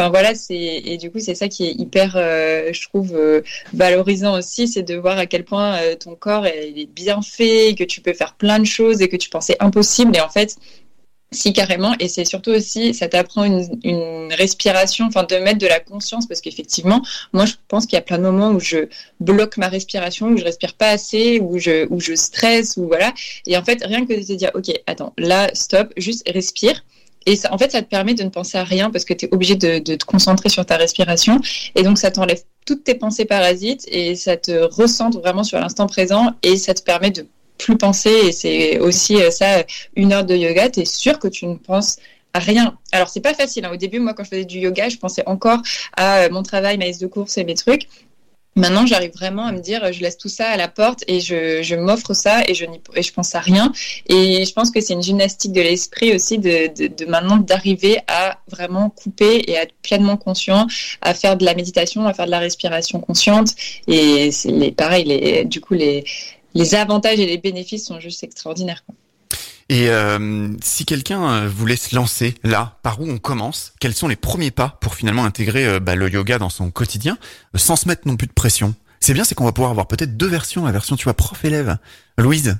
Et du coup, c'est ça qui est hyper, je trouve, valorisant aussi, c'est de voir à quel point ton corps il est bien fait, que tu peux faire plein de choses et que tu pensais impossible. Et en fait, si, carrément, et c'est surtout aussi, ça t'apprend une respiration, de mettre de la conscience, parce qu'effectivement, moi, je pense qu'il y a plein de moments où je bloque ma respiration, où je respire pas assez, où je stresse, ou voilà. Et en fait, rien que de te dire, ok, attends, là, stop, juste respire. Et ça, en fait, ça te permet de ne penser à rien parce que tu es obligé de te concentrer sur ta respiration. Et donc, ça t'enlève toutes tes pensées parasites et ça te recentre vraiment sur l'instant présent et ça te permet de plus penser. Et c'est aussi ça, 1 heure de yoga, tu es sûr que tu ne penses à rien. Alors, c'est pas facile. Hein. Au début, moi, quand je faisais du yoga, je pensais encore à mon travail, ma liste de courses et mes trucs. Maintenant, j'arrive vraiment à me dire, je laisse tout ça à la porte et je m'offre ça et je pense à rien. Et je pense que c'est une gymnastique de l'esprit aussi de maintenant d'arriver à vraiment couper et à être pleinement conscient, à faire de la méditation, à faire de la respiration consciente. Et c'est pareil, du coup, les avantages et les bénéfices sont juste extraordinaires, quoi. Et si quelqu'un voulait se lancer là, par où on commence? Quels sont les premiers pas pour finalement intégrer le yoga dans son quotidien, sans se mettre non plus de pression? C'est bien, c'est qu'on va pouvoir avoir peut-être deux versions, la version, tu vois, prof-élève. Louise?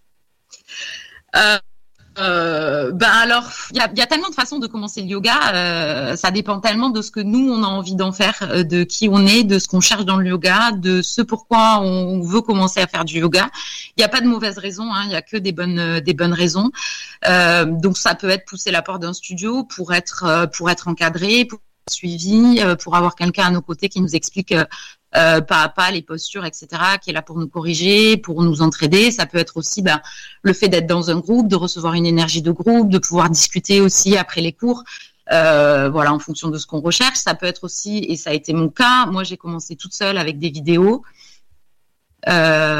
Alors, il y a tellement de façons de commencer le yoga. Ça dépend tellement de ce que nous on a envie d'en faire, de qui on est, de ce qu'on cherche dans le yoga, de ce pourquoi on veut commencer à faire du yoga. Il n'y a pas de mauvaise raison, il y a que des bonnes raisons. Donc ça peut être pousser la porte d'un studio pour être encadré, pour être suivi, pour avoir quelqu'un à nos côtés qui nous explique pas à pas les postures, etc., qui est là pour nous corriger, pour nous entraider. Ça peut être aussi le fait d'être dans un groupe, de recevoir une énergie de groupe, de pouvoir discuter aussi après les cours, en fonction de ce qu'on recherche. Ça peut être aussi, et ça a été mon cas, moi j'ai commencé toute seule avec des vidéos et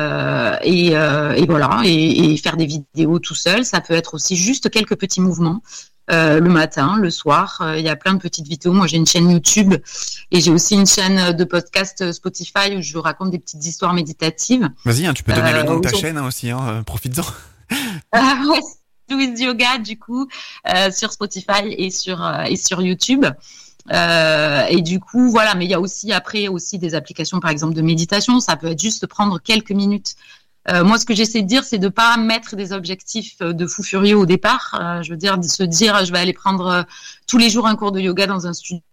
faire des vidéos tout seul. Ça peut être aussi juste quelques petits mouvements. Le matin, le soir, il y a plein de petites vidéos. Moi, j'ai une chaîne YouTube et j'ai aussi une chaîne de podcast Spotify où je raconte des petites histoires méditatives. Vas-y, tu peux donner le nom de ta chaîne aussi, profites-en. Ouais, Louise Yoga, du coup, sur Spotify et sur YouTube. Et du coup, voilà, mais il y a aussi après des applications, par exemple, de méditation. Ça peut être juste prendre quelques minutes. Moi, ce que j'essaie de dire, c'est de pas mettre des objectifs de fou furieux au départ. Je veux dire, de se dire, je vais aller prendre tous les jours un cours de yoga dans un studio.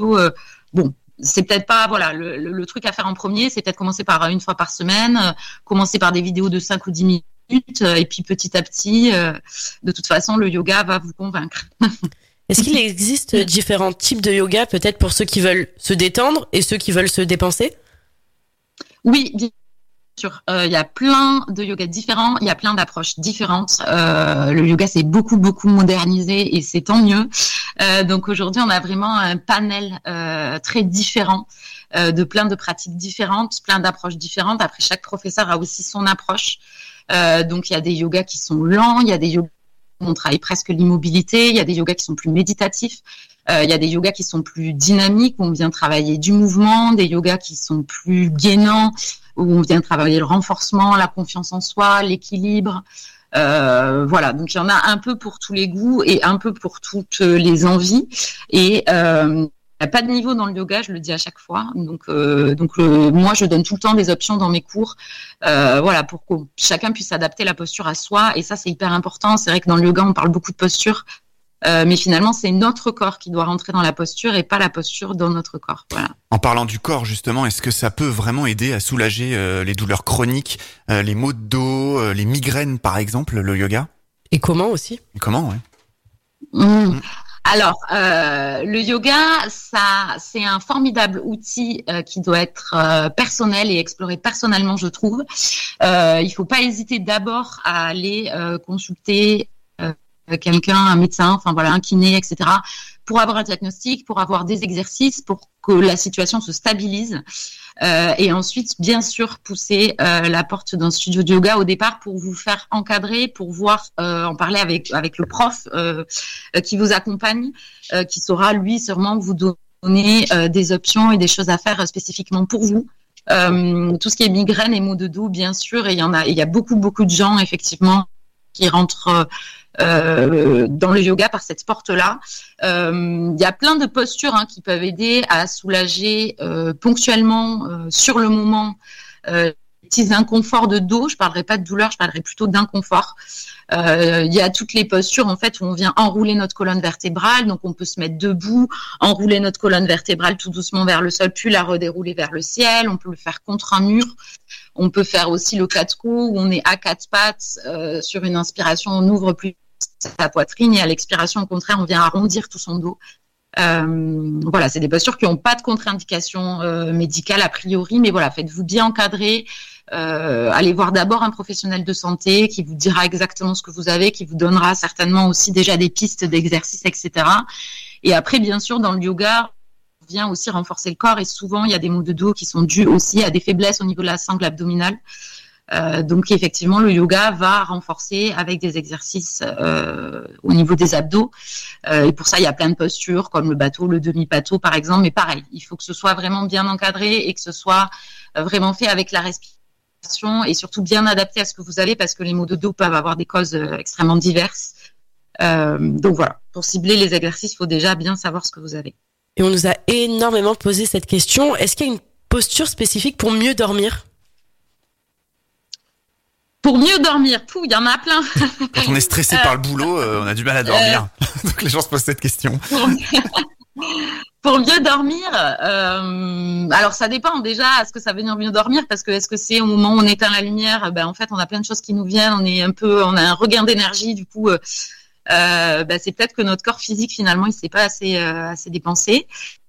C'est peut-être pas, le truc à faire en premier, c'est peut-être commencer par une fois par semaine, commencer par des vidéos de 5 ou 10 minutes, et puis petit à petit, de toute façon, le yoga va vous convaincre. Est-ce qu'il existe différents types de yoga, peut-être pour ceux qui veulent se détendre et ceux qui veulent se dépenser? Oui, il y a plein de yogas différents, il y a plein d'approches différentes. Le yoga s'est beaucoup modernisé et c'est tant mieux. Donc aujourd'hui, on a vraiment un panel très différent de plein de pratiques différentes, plein d'approches différentes. Après, chaque professeur a aussi son approche. Donc il y a des yogas qui sont lents, il y a des yogas où on travaille presque l'immobilité, il y a des yogas qui sont plus méditatifs. Il y a des yogas qui sont plus dynamiques, où on vient travailler du mouvement, des yogas qui sont plus gainants, où on vient travailler le renforcement, la confiance en soi, l'équilibre. Donc il y en a un peu pour tous les goûts et un peu pour toutes les envies. Et il n'y a pas de niveau dans le yoga, je le dis à chaque fois. Donc moi, je donne tout le temps des options dans mes cours, pour que chacun puisse adapter la posture à soi. Et ça, c'est hyper important. C'est vrai que dans le yoga, on parle beaucoup de posture. Mais finalement, c'est notre corps qui doit rentrer dans la posture et pas la posture dans notre corps. Voilà. En parlant du corps, justement, est-ce que ça peut vraiment aider à soulager les douleurs chroniques, les maux de dos, les migraines, par exemple, le yoga? Et comment aussi? Alors, le yoga, c'est un formidable outil qui doit être personnel et exploré personnellement, je trouve. Il faut pas hésiter d'abord à aller consulter quelqu'un, un médecin, un kiné, etc., pour avoir un diagnostic, pour avoir des exercices, pour que la situation se stabilise. Et ensuite, bien sûr, pousser la porte d'un studio de yoga au départ pour vous faire encadrer, pour voir, en parler avec le prof qui vous accompagne, qui saura, lui, sûrement vous donner des options et des choses à faire spécifiquement pour vous. Tout ce qui est migraine et maux de dos, bien sûr, et il y a beaucoup de gens, effectivement, qui rentrent dans le yoga par cette porte-là. Il y a plein de postures qui peuvent aider à soulager ponctuellement, sur le moment, petits inconforts de dos. Je parlerai pas de douleur, je parlerai plutôt d'inconfort. Il y a toutes les postures en fait où on vient enrouler notre colonne vertébrale, donc on peut se mettre debout, enrouler notre colonne vertébrale tout doucement vers le sol, puis la redérouler vers le ciel. On peut le faire contre un mur. On peut faire aussi le quatre coups où on est à quatre pattes. Sur une inspiration, on ouvre plus sa poitrine et à l'expiration, au contraire, on vient arrondir tout son dos. C'est des postures qui n'ont pas de contre-indication médicale a priori, mais voilà, faites-vous bien encadrer. Allez voir d'abord un professionnel de santé qui vous dira exactement ce que vous avez, qui vous donnera certainement aussi déjà des pistes d'exercice, etc. Et après, bien sûr, dans le yoga, on vient aussi renforcer le corps et souvent, il y a des maux de dos qui sont dus aussi à des faiblesses au niveau de la sangle abdominale. Donc effectivement, le yoga va renforcer avec des exercices au niveau des abdos. Et pour ça, il y a plein de postures comme le bateau, le demi-bateau par exemple. Mais pareil, il faut que ce soit vraiment bien encadré et que ce soit vraiment fait avec la respiration et surtout bien adapté à ce que vous avez parce que les maux de dos peuvent avoir des causes extrêmement diverses. Donc voilà, pour cibler les exercices, il faut déjà bien savoir ce que vous avez. Et on nous a énormément posé cette question. Est-ce qu'il y a une posture spécifique pour mieux dormir ? Pour mieux dormir, il y en a plein. Quand on est stressé par le boulot, on a du mal à dormir. Donc les gens se posent cette question. Pour mieux dormir, alors ça dépend déjà. Est-ce que ça veut dire mieux dormir ? Parce que est-ce que c'est au moment où on éteint la lumière, en fait on a plein de choses qui nous viennent, on a un regain d'énergie. Du coup, c'est peut-être que notre corps physique finalement il s'est pas assez dépensé.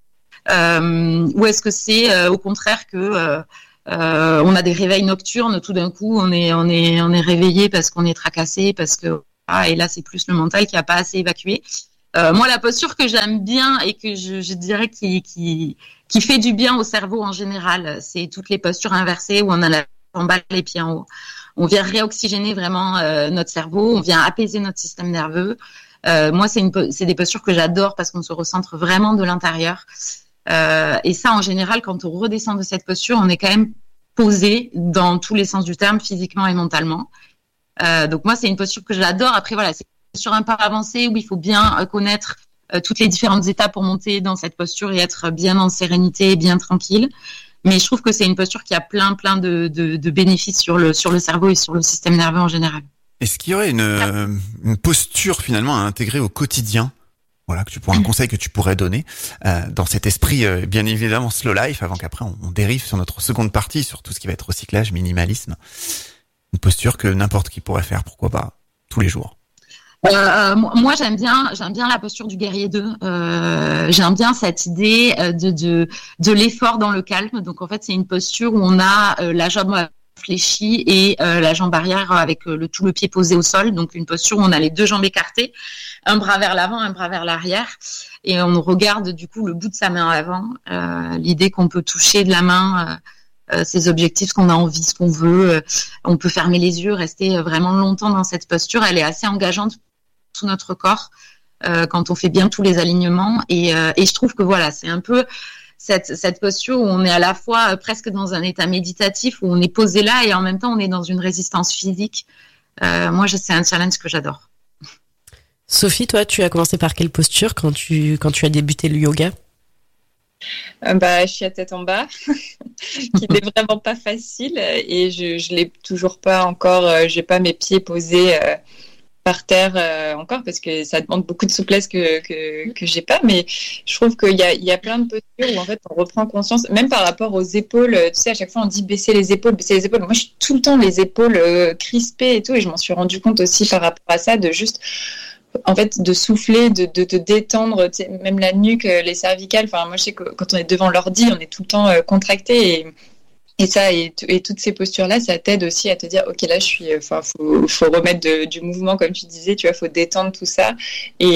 Ou est-ce que c'est au contraire que on a des réveils nocturnes, tout d'un coup on est réveillé parce qu'on est tracassé, parce que et là c'est plus le mental qui a pas assez évacué. Moi la posture que j'aime bien et que je dirais qui fait du bien au cerveau en général, c'est toutes les postures inversées où on a la jambe bas, les pieds en haut. On vient réoxygéner vraiment notre cerveau, on vient apaiser notre système nerveux. Moi c'est des postures que j'adore parce qu'on se recentre vraiment de l'intérieur. Et ça, en général, quand on redescend de cette posture, on est quand même posé dans tous les sens du terme, physiquement et mentalement. Donc moi, c'est une posture que j'adore. Après, voilà, c'est une posture un peu avancée où il faut bien connaître toutes les différentes étapes pour monter dans cette posture et être bien en sérénité, bien tranquille. Mais je trouve que c'est une posture qui a plein de bénéfices sur le cerveau et sur le système nerveux en général. Est-ce qu'il y aurait une posture finalement à intégrer au quotidien ? Voilà, un conseil que tu pourrais donner dans cet esprit, bien évidemment, slow life, avant qu'après on dérive sur notre seconde partie, sur tout ce qui va être recyclage, minimalisme. Une posture que n'importe qui pourrait faire, pourquoi pas, tous les jours. Moi, j'aime bien la posture du guerrier 2. J'aime bien cette idée de l'effort dans le calme. Donc, en fait, c'est une posture où on a la jambe fléchie et la jambe arrière avec tout le pied posé au sol. Donc, une posture où on a les deux jambes écartées, un bras vers l'avant, un bras vers l'arrière. Et on regarde, du coup, le bout de sa main à l'avant. L'idée qu'on peut toucher de la main ses objectifs, ce qu'on a envie, ce qu'on veut. On peut fermer les yeux, rester vraiment longtemps dans cette posture. Elle est assez engageante tout notre corps quand on fait bien tous les alignements et je trouve que voilà, c'est un peu cette posture où on est à la fois presque dans un état méditatif où on est posé là et en même temps on est dans une résistance physique. Moi, c'est un challenge que j'adore. Sophie, toi, tu as commencé par quelle posture quand tu as débuté le yoga ? Je suis à tête en bas, qui n'est vraiment pas facile et je l'ai toujours pas encore. J'ai pas mes pieds posés par terre encore parce que ça demande beaucoup de souplesse que j'ai pas, mais je trouve qu'il y a plein de postures où en fait on reprend conscience, même par rapport aux épaules. Tu sais, à chaque fois on dit baisser les épaules. Moi je suis tout le temps les épaules crispées et tout, et je m'en suis rendu compte aussi par rapport à ça, de juste en fait de souffler, de te détendre, tu sais, même la nuque, les cervicales. Enfin, moi je sais que quand on est devant l'ordi, on est tout le temps contracté et ça et toutes ces postures là, ça t'aide aussi à te dire ok, là je suis, faut remettre du mouvement, comme tu disais, tu vois, faut détendre tout ça et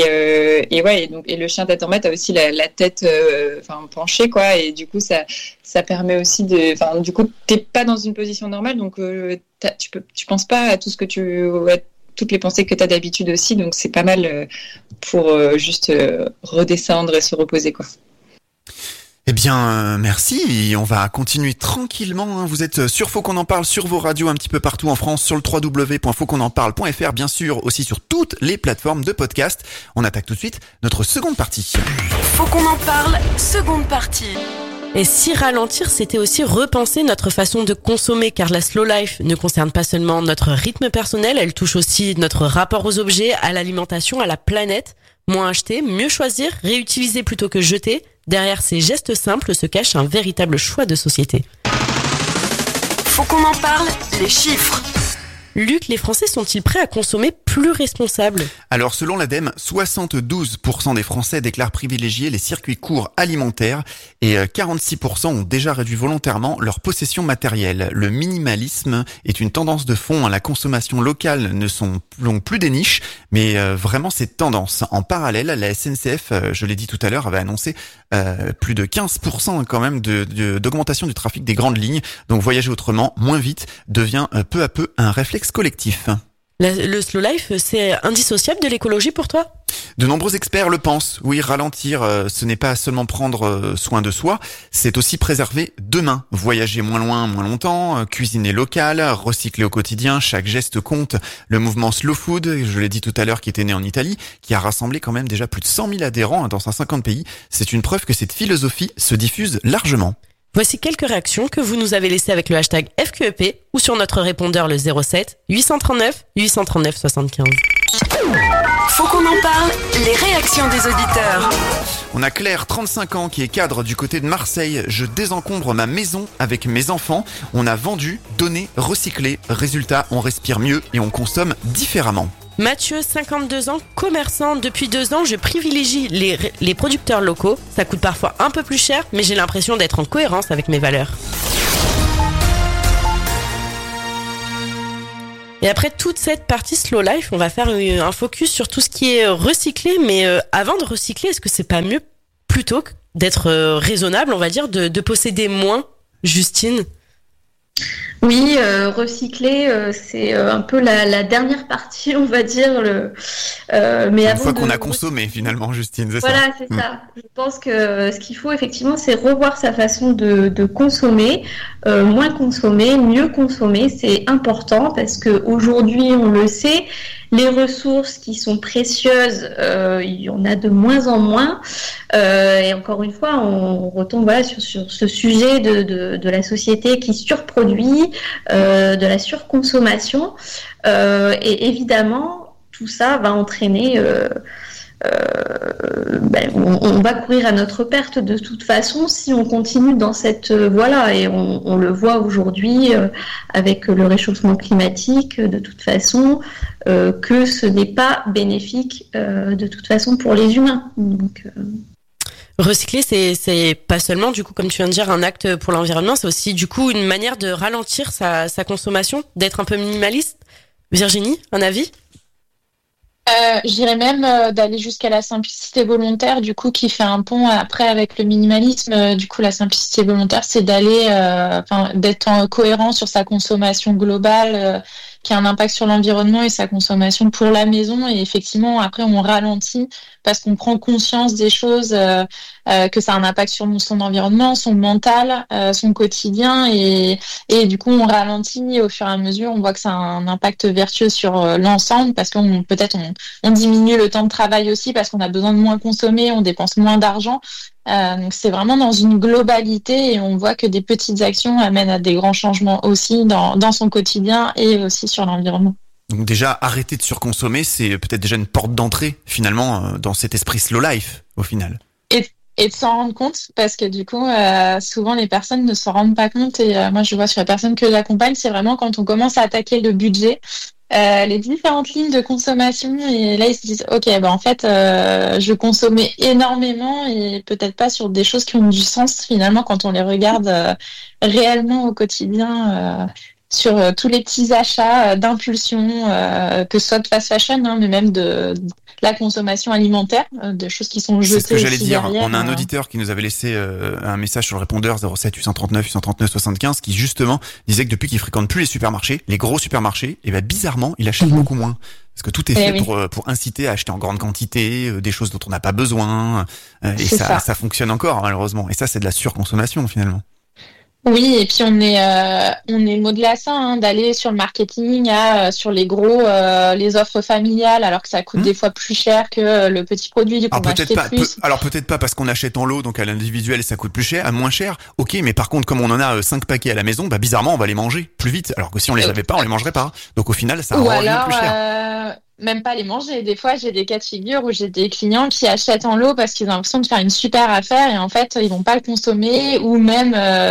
le chien tête en bas, t'as aussi la tête penchée quoi, et du coup ça permet aussi du coup t'es pas dans une position normale, donc tu penses pas à tout ce que toutes les pensées que tu as d'habitude aussi, donc c'est pas mal pour juste redescendre et se reposer quoi. Eh bien, merci. On va continuer tranquillement. Vous êtes sur Faut qu'on en parle sur vos radios un petit peu partout en France, sur le www.fautquonenparle.fr, bien sûr, aussi sur toutes les plateformes de podcast. On attaque tout de suite notre seconde partie. Faut qu'on en parle, seconde partie. Et si ralentir, c'était aussi repenser notre façon de consommer, car la slow life ne concerne pas seulement notre rythme personnel, elle touche aussi notre rapport aux objets, à l'alimentation, à la planète. Moins acheter, mieux choisir, réutiliser plutôt que jeter. Derrière ces gestes simples se cache un véritable choix de société. Faut qu'on en parle, les chiffres. Luc, les Français sont-ils prêts à consommer plus responsable ? Alors, selon l'ADEME, 72% des Français déclarent privilégier les circuits courts alimentaires et 46% ont déjà réduit volontairement leur possession matérielle. Le minimalisme est une tendance de fond. La consommation locale ne sont plus des niches, mais vraiment c'est tendance. En parallèle, la SNCF, je l'ai dit tout à l'heure, avait annoncé plus de 15% quand même d'augmentation du trafic des grandes lignes. Donc voyager autrement, moins vite, devient peu à peu un réflexe collectif. Le slow life, c'est indissociable de l'écologie pour toi ? De nombreux experts le pensent. Oui, ralentir, ce n'est pas seulement prendre soin de soi, c'est aussi préserver demain. Voyager moins loin, moins longtemps, cuisiner local, recycler au quotidien, chaque geste compte. Le mouvement Slow Food, je l'ai dit tout à l'heure, qui était né en Italie, qui a rassemblé quand même déjà plus de 100 000 adhérents dans 150 pays, c'est une preuve que cette philosophie se diffuse largement. Voici quelques réactions que vous nous avez laissées avec le hashtag FQEP ou sur notre répondeur le 07 839 839 75. Faut qu'on en parle, les réactions des auditeurs. On a Claire, 35 ans, qui est cadre du côté de Marseille. Je désencombre ma maison avec mes enfants. On a vendu, donné, recyclé. Résultat, on respire mieux et on consomme différemment. Mathieu, 52 ans, commerçant. Depuis 2 ans, je privilégie les producteurs locaux. Ça coûte parfois un peu plus cher, mais j'ai l'impression d'être en cohérence avec mes valeurs. Et après toute cette partie slow life, on va faire un focus sur tout ce qui est recyclé. Mais avant de recycler, est-ce que c'est pas mieux, plutôt que d'être raisonnable, on va dire, de posséder moins, Justine ? Oui, recycler, c'est un peu la dernière partie, on va dire. Mais une fois qu'on a consommé, finalement, Justine, c'est voilà, ça. Voilà, c'est ça. Je pense que ce qu'il faut, effectivement, c'est revoir sa façon de consommer. Moins consommer, mieux consommer, c'est important parce qu'aujourd'hui, on le sait, les ressources qui sont précieuses, il y en a de moins en moins. Et encore une fois, on retombe voilà, sur ce sujet de la société qui surproduit, de la surconsommation. Et évidemment, tout ça va entraîner... on va courir à notre perte de toute façon si on continue dans cette voie-là. Et on le voit aujourd'hui avec le réchauffement climatique, de toute façon, que ce n'est pas bénéfique de toute façon pour les humains. Donc, recycler, c'est pas seulement, du coup, comme tu viens de dire, un acte pour l'environnement, c'est aussi, du coup, une manière de ralentir sa consommation, d'être un peu minimaliste. Virginie, un avis ? Je dirais même d'aller jusqu'à la simplicité volontaire, du coup, qui fait un pont après avec le minimalisme. Du coup, la simplicité volontaire, c'est d'aller, d'être cohérent sur sa consommation globale, qui a un impact sur l'environnement et sa consommation pour la maison. Et effectivement, après, on ralentit parce qu'on prend conscience des choses, que ça a un impact sur son environnement, son mental, son quotidien. Et du coup, on ralentit au fur et à mesure. On voit que ça a un impact vertueux sur l'ensemble parce qu'on peut-être on diminue le temps de travail aussi parce qu'on a besoin de moins consommer, on dépense moins d'argent. Donc c'est vraiment dans une globalité et on voit que des petites actions amènent à des grands changements aussi dans son quotidien et aussi sur l'environnement. Donc déjà, arrêter de surconsommer, c'est peut-être déjà une porte d'entrée, finalement, dans cet esprit slow life, au final. Et de s'en rendre compte, parce que du coup, souvent les personnes ne s'en rendent pas compte. Et moi, je vois sur les personnes que j'accompagne, c'est vraiment quand on commence à attaquer le budget, les différentes lignes de consommation. Et là, ils se disent, ok, en fait, je consommais énormément et peut-être pas sur des choses qui ont du sens finalement quand on les regarde réellement au quotidien. Sur tous les petits achats d'impulsion, que ce soit de fast fashion, mais même de la consommation alimentaire, de choses qui sont jetées. C'est ce que j'allais dire. Derrière, on a un auditeur qui nous avait laissé un message sur le répondeur 07 839 839 75 qui justement disait que depuis qu'il fréquente plus les supermarchés, les gros supermarchés, et bizarrement, il achète beaucoup moins. Parce que tout est fait pour inciter à acheter en grande quantité, des choses dont on n'a pas besoin. Et ça fonctionne encore, malheureusement. Et ça, c'est de la surconsommation, finalement. Oui, et puis on est modelé à ça, d'aller sur le marketing, sur les gros, les offres familiales, alors que ça coûte des fois plus cher que le petit produit, du coup on va acheter plus. Alors peut-être pas parce qu'on achète en lot, donc à l'individuel ça coûte plus cher, à moins cher. Ok, mais par contre comme on en a 5 paquets à la maison, bizarrement on va les manger plus vite, alors que si on les avait pas, on les mangerait pas. Donc au final ça revient plus cher. Même pas les manger. Des fois, j'ai des cas de figure où j'ai des clients qui achètent en lot parce qu'ils ont l'impression de faire une super affaire et en fait, ils vont pas le consommer, ou même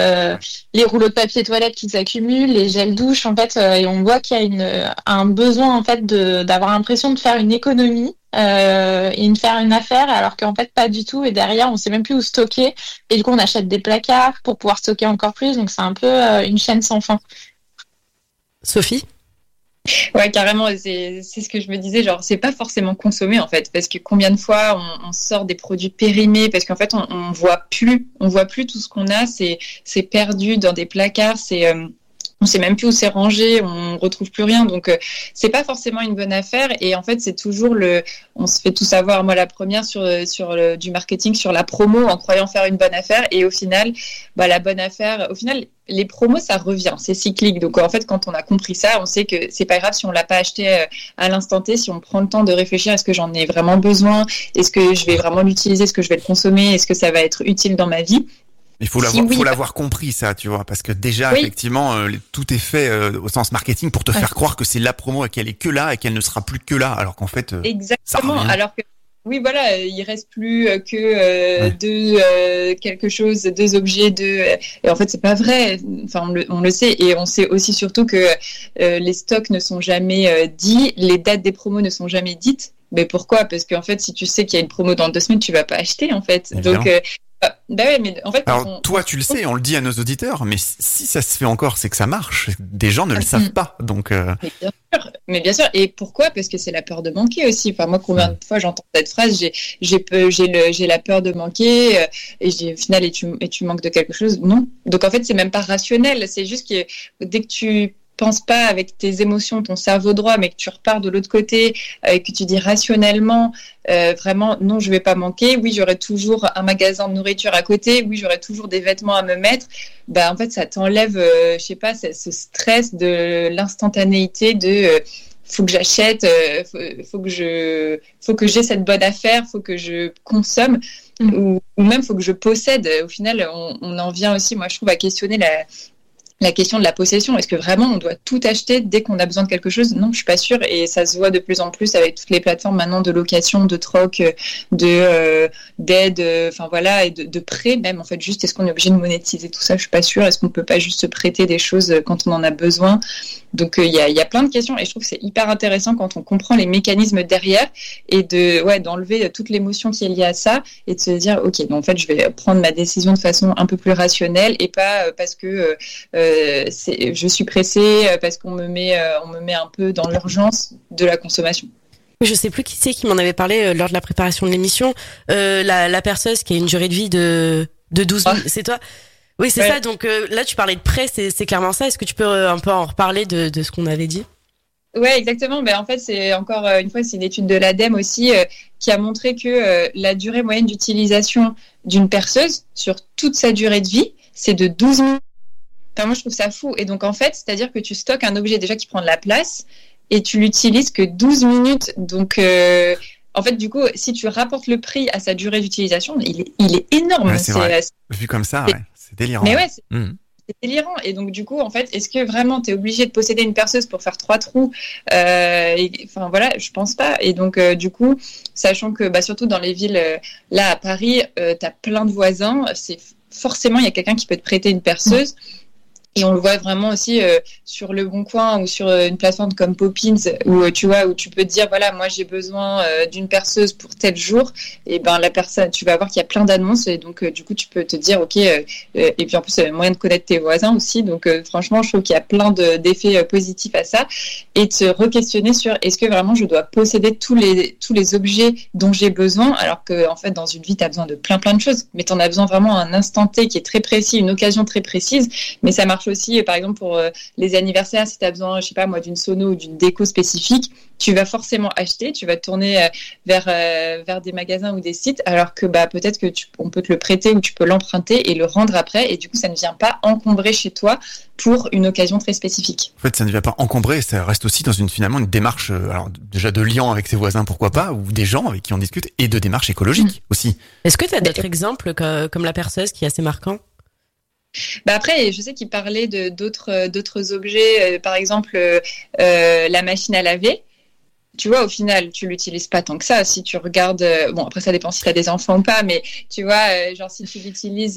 les rouleaux de papier toilette qu'ils accumulent, les gels douche, en fait, et on voit qu'il y a un besoin en fait d'avoir l'impression de faire une économie et de faire une affaire, alors qu'en fait pas du tout. Et derrière, on sait même plus où stocker. Et du coup, on achète des placards pour pouvoir stocker encore plus. Donc c'est un peu une chaîne sans fin. Sophie ? Ouais, carrément, c'est ce que je me disais, genre c'est pas forcément consommer en fait, parce que combien de fois on sort des produits périmés, parce qu'en fait on voit plus tout ce qu'on a, c'est perdu dans des placards, on sait même plus où c'est rangé, on retrouve plus rien, donc c'est pas forcément une bonne affaire. Et en fait, c'est toujours on se fait tout savoir, moi la première sur du marketing, sur la promo, en croyant faire une bonne affaire, et au final, la bonne affaire, au final, les promos, ça revient, c'est cyclique. Donc en fait, quand on a compris ça, on sait que c'est pas grave si on l'a pas acheté à l'instant T, si on prend le temps de réfléchir, est-ce que j'en ai vraiment besoin, est-ce que je vais vraiment l'utiliser, est-ce que je vais le consommer, est-ce que ça va être utile dans ma vie. Il faut l'avoir compris, ça, tu vois, parce que déjà, effectivement, tout est fait au sens marketing pour te faire croire que c'est la promo et qu'elle est que là et qu'elle ne sera plus que là, alors qu'en fait, exactement. Alors que oui, voilà, il reste plus que deux objets, et en fait, c'est pas vrai. Enfin, on le sait, et on sait aussi surtout que les stocks ne sont jamais dits, les dates des promos ne sont jamais dites. Mais pourquoi ? Parce qu'en fait, si tu sais qu'il y a une promo dans 2 semaines, tu vas pas acheter, en fait. Évidemment. Donc ouais, mais en fait, alors toi tu le sais, on le dit à nos auditeurs, mais si ça se fait encore, c'est que ça marche. Des gens ne le savent pas, donc. Mais bien sûr. Et pourquoi ? Parce que c'est la peur de manquer aussi. Enfin, moi, combien de fois j'entends cette phrase, j'ai la peur de manquer, et au final, et tu manques de quelque chose. Non. Donc en fait, c'est même pas rationnel. C'est juste que dès que tu penses pas avec tes émotions, ton cerveau droit, mais que tu repars de l'autre côté, et que tu dis rationnellement, vraiment, non, je vais pas manquer. Oui, j'aurai toujours un magasin de nourriture à côté. Oui, j'aurai toujours des vêtements à me mettre. En fait, ça t'enlève, je sais pas, ce stress de l'instantanéité de faut que j'achète, faut que j'ai cette bonne affaire, faut que je consomme, ou même faut que je possède. Au final, on en vient aussi, moi, je trouve, à questionner la question de la possession. Est-ce que vraiment on doit tout acheter dès qu'on a besoin de quelque chose ? Non, je suis pas sûre, et ça se voit de plus en plus avec toutes les plateformes maintenant de location, de troc, d'aide, enfin voilà, et de prêt même. En fait, juste, est-ce qu'on est obligé de monétiser tout ça ? Je suis pas sûre. Est-ce qu'on peut pas juste se prêter des choses quand on en a besoin ? Donc il y a plein de questions, et je trouve que c'est hyper intéressant quand on comprend les mécanismes derrière, et d'enlever toute l'émotion qui est liée à ça, et de se dire ok, donc en fait je vais prendre ma décision de façon un peu plus rationnelle, et pas parce que je suis pressée, parce qu'on me met un peu dans l'urgence de la consommation. Je sais plus qui c'est qui m'en avait parlé lors de la préparation de l'émission, la perceuse qui a une durée de vie de 12 minutes, c'est toi ? Oui, c'est ça. Donc là, tu parlais de prêt, c'est clairement ça. Est-ce que tu peux un peu en reparler de ce qu'on avait dit ? Ouais, exactement. En fait, c'est encore une fois, c'est une étude de l'ADEME aussi qui a montré que la durée moyenne d'utilisation d'une perceuse sur toute sa durée de vie, c'est de 12 minutes. Enfin, moi, je trouve ça fou. Et donc, en fait, c'est-à-dire que tu stockes un objet déjà qui prend de la place, et tu l'utilises que 12 minutes. Donc, en fait, du coup, si tu rapportes le prix à sa durée d'utilisation, il est énorme. Ouais, c'est vrai. Vu comme ça, c'est délirant. Mais ouais, c'est délirant. Et donc, du coup, en fait, est-ce que vraiment tu es obligé de posséder une perceuse pour faire 3 trous ? Enfin, voilà, je pense pas. Et donc, du coup, sachant que, surtout dans les villes, là, à Paris, tu as plein de voisins, forcément, il y a quelqu'un qui peut te prêter une perceuse. Et on le voit vraiment aussi sur Le Bon Coin ou sur une plateforme comme Poppins, où tu peux te dire voilà, moi j'ai besoin d'une perceuse pour tel jour, et la personne, tu vas voir qu'il y a plein d'annonces, et donc du coup tu peux te dire ok, et puis en plus moyen de connaître tes voisins aussi, donc franchement je trouve qu'il y a plein d'effets positifs à ça, et de se re-questionner sur est-ce que vraiment je dois posséder tous les objets dont j'ai besoin, alors que en fait dans une vie tu as besoin de plein de choses, mais tu en as besoin vraiment à un instant T qui est très précis, une occasion très précise. Mais ça marche aussi, par exemple, pour les anniversaires, si tu as besoin, je sais pas moi, d'une sono ou d'une déco spécifique, tu vas forcément acheter, tu vas te tourner vers des magasins ou des sites, alors que peut-être que on peut te le prêter ou tu peux l'emprunter et le rendre après, et du coup ça ne vient pas encombrer chez toi pour une occasion très spécifique. En fait, ça ne vient pas encombrer, ça reste aussi dans finalement une démarche, alors déjà de lien avec ses voisins, pourquoi pas, ou des gens avec qui on discute, et de démarche écologique aussi. Est-ce que tu as d'autres exemples comme la perceuse qui est assez marquant ? Après, je sais qu'il parlait d'autres objets, par exemple la machine à laver. Tu vois, au final, tu l'utilises pas tant que ça. Si tu regardes, après ça dépend si tu as des enfants ou pas, mais tu vois, genre si tu l'utilises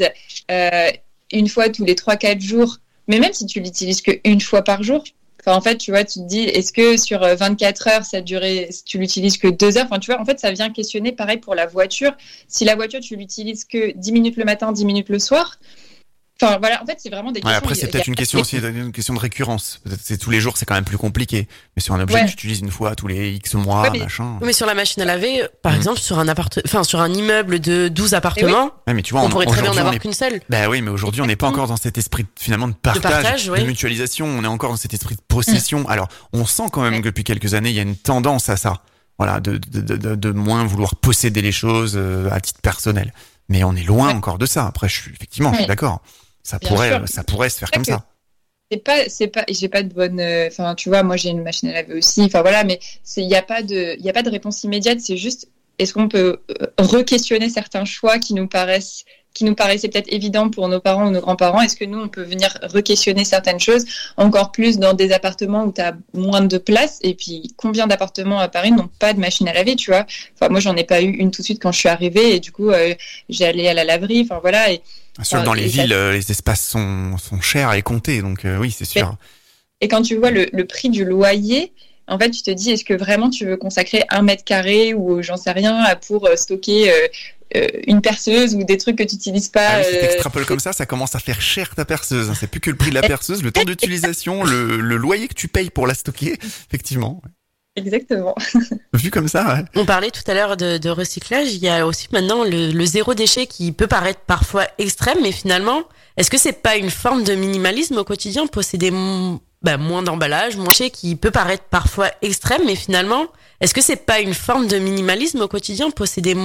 une fois tous les 3-4 jours, mais même si tu l'utilises qu'une fois par jour, en fait, tu vois, tu te dis, est-ce que sur 24 heures, ça durait, si tu l'utilises que 2 heures, enfin, tu vois, en fait, ça vient questionner, pareil pour la voiture. Si la voiture, tu l'utilises que 10 minutes le matin, 10 minutes le soir, Enfin voilà, en fait c'est vraiment des questions. Après c'est peut-être une question aussi, une question de récurrence. Peut-être c'est tous les jours, c'est quand même plus compliqué. Mais sur un objet que tu utilises une fois tous les X mois, machin. Mais sur la machine à laver, par exemple, sur un immeuble de 12 appartements, mais tu vois, on pourrait très bien en avoir qu'une seule. Bah oui, mais aujourd'hui on n'est pas encore dans cet esprit finalement de partage, de mutualisation. On est encore dans cet esprit de possession. Alors on sent quand même que depuis quelques années il y a une tendance à ça. Voilà, de moins vouloir posséder les choses à titre personnel. Mais on est loin encore de ça. Après, je suis d'accord. Ça pourrait se faire comme ça. J'ai pas de bonne, enfin, tu vois, moi j'ai une machine à laver aussi. Enfin voilà, mais il y a pas de réponse immédiate. C'est juste, est-ce qu'on peut re-questionner certains choix qui nous paraissaient peut-être évidents pour nos parents ou nos grands-parents? Est-ce que nous, on peut venir re-questionner certaines choses, encore plus dans des appartements où tu as moins de place? Et puis, combien d'appartements à Paris n'ont pas de machine à laver, tu vois? Enfin, moi, j'en ai pas eu une tout de suite quand je suis arrivée, et du coup, j'ai allé à la laverie, enfin voilà. Dans les villes, les espaces sont chers et comptés, donc oui, c'est sûr. Et quand tu vois le prix du loyer, en fait, tu te dis, est-ce que vraiment tu veux consacrer 1 mètre carré ou j'en sais rien pour stocker une perceuse ou des trucs que tu n'utilises pas. Si t'extrapoles comme ça commence à faire cher ta perceuse. C'est plus que le prix de la perceuse, le temps d'utilisation, le loyer que tu payes pour la stocker, effectivement. Exactement. Vu comme ça, ouais. On parlait tout à l'heure de recyclage. Il y a aussi maintenant le zéro déchet qui peut paraître parfois extrême, mais finalement, est-ce que c'est pas une forme de minimalisme au quotidien, posséder moins d'emballage, moins de déchets qui peut paraître parfois extrême, mais finalement, est-ce que c'est pas une forme de minimalisme au quotidien, posséder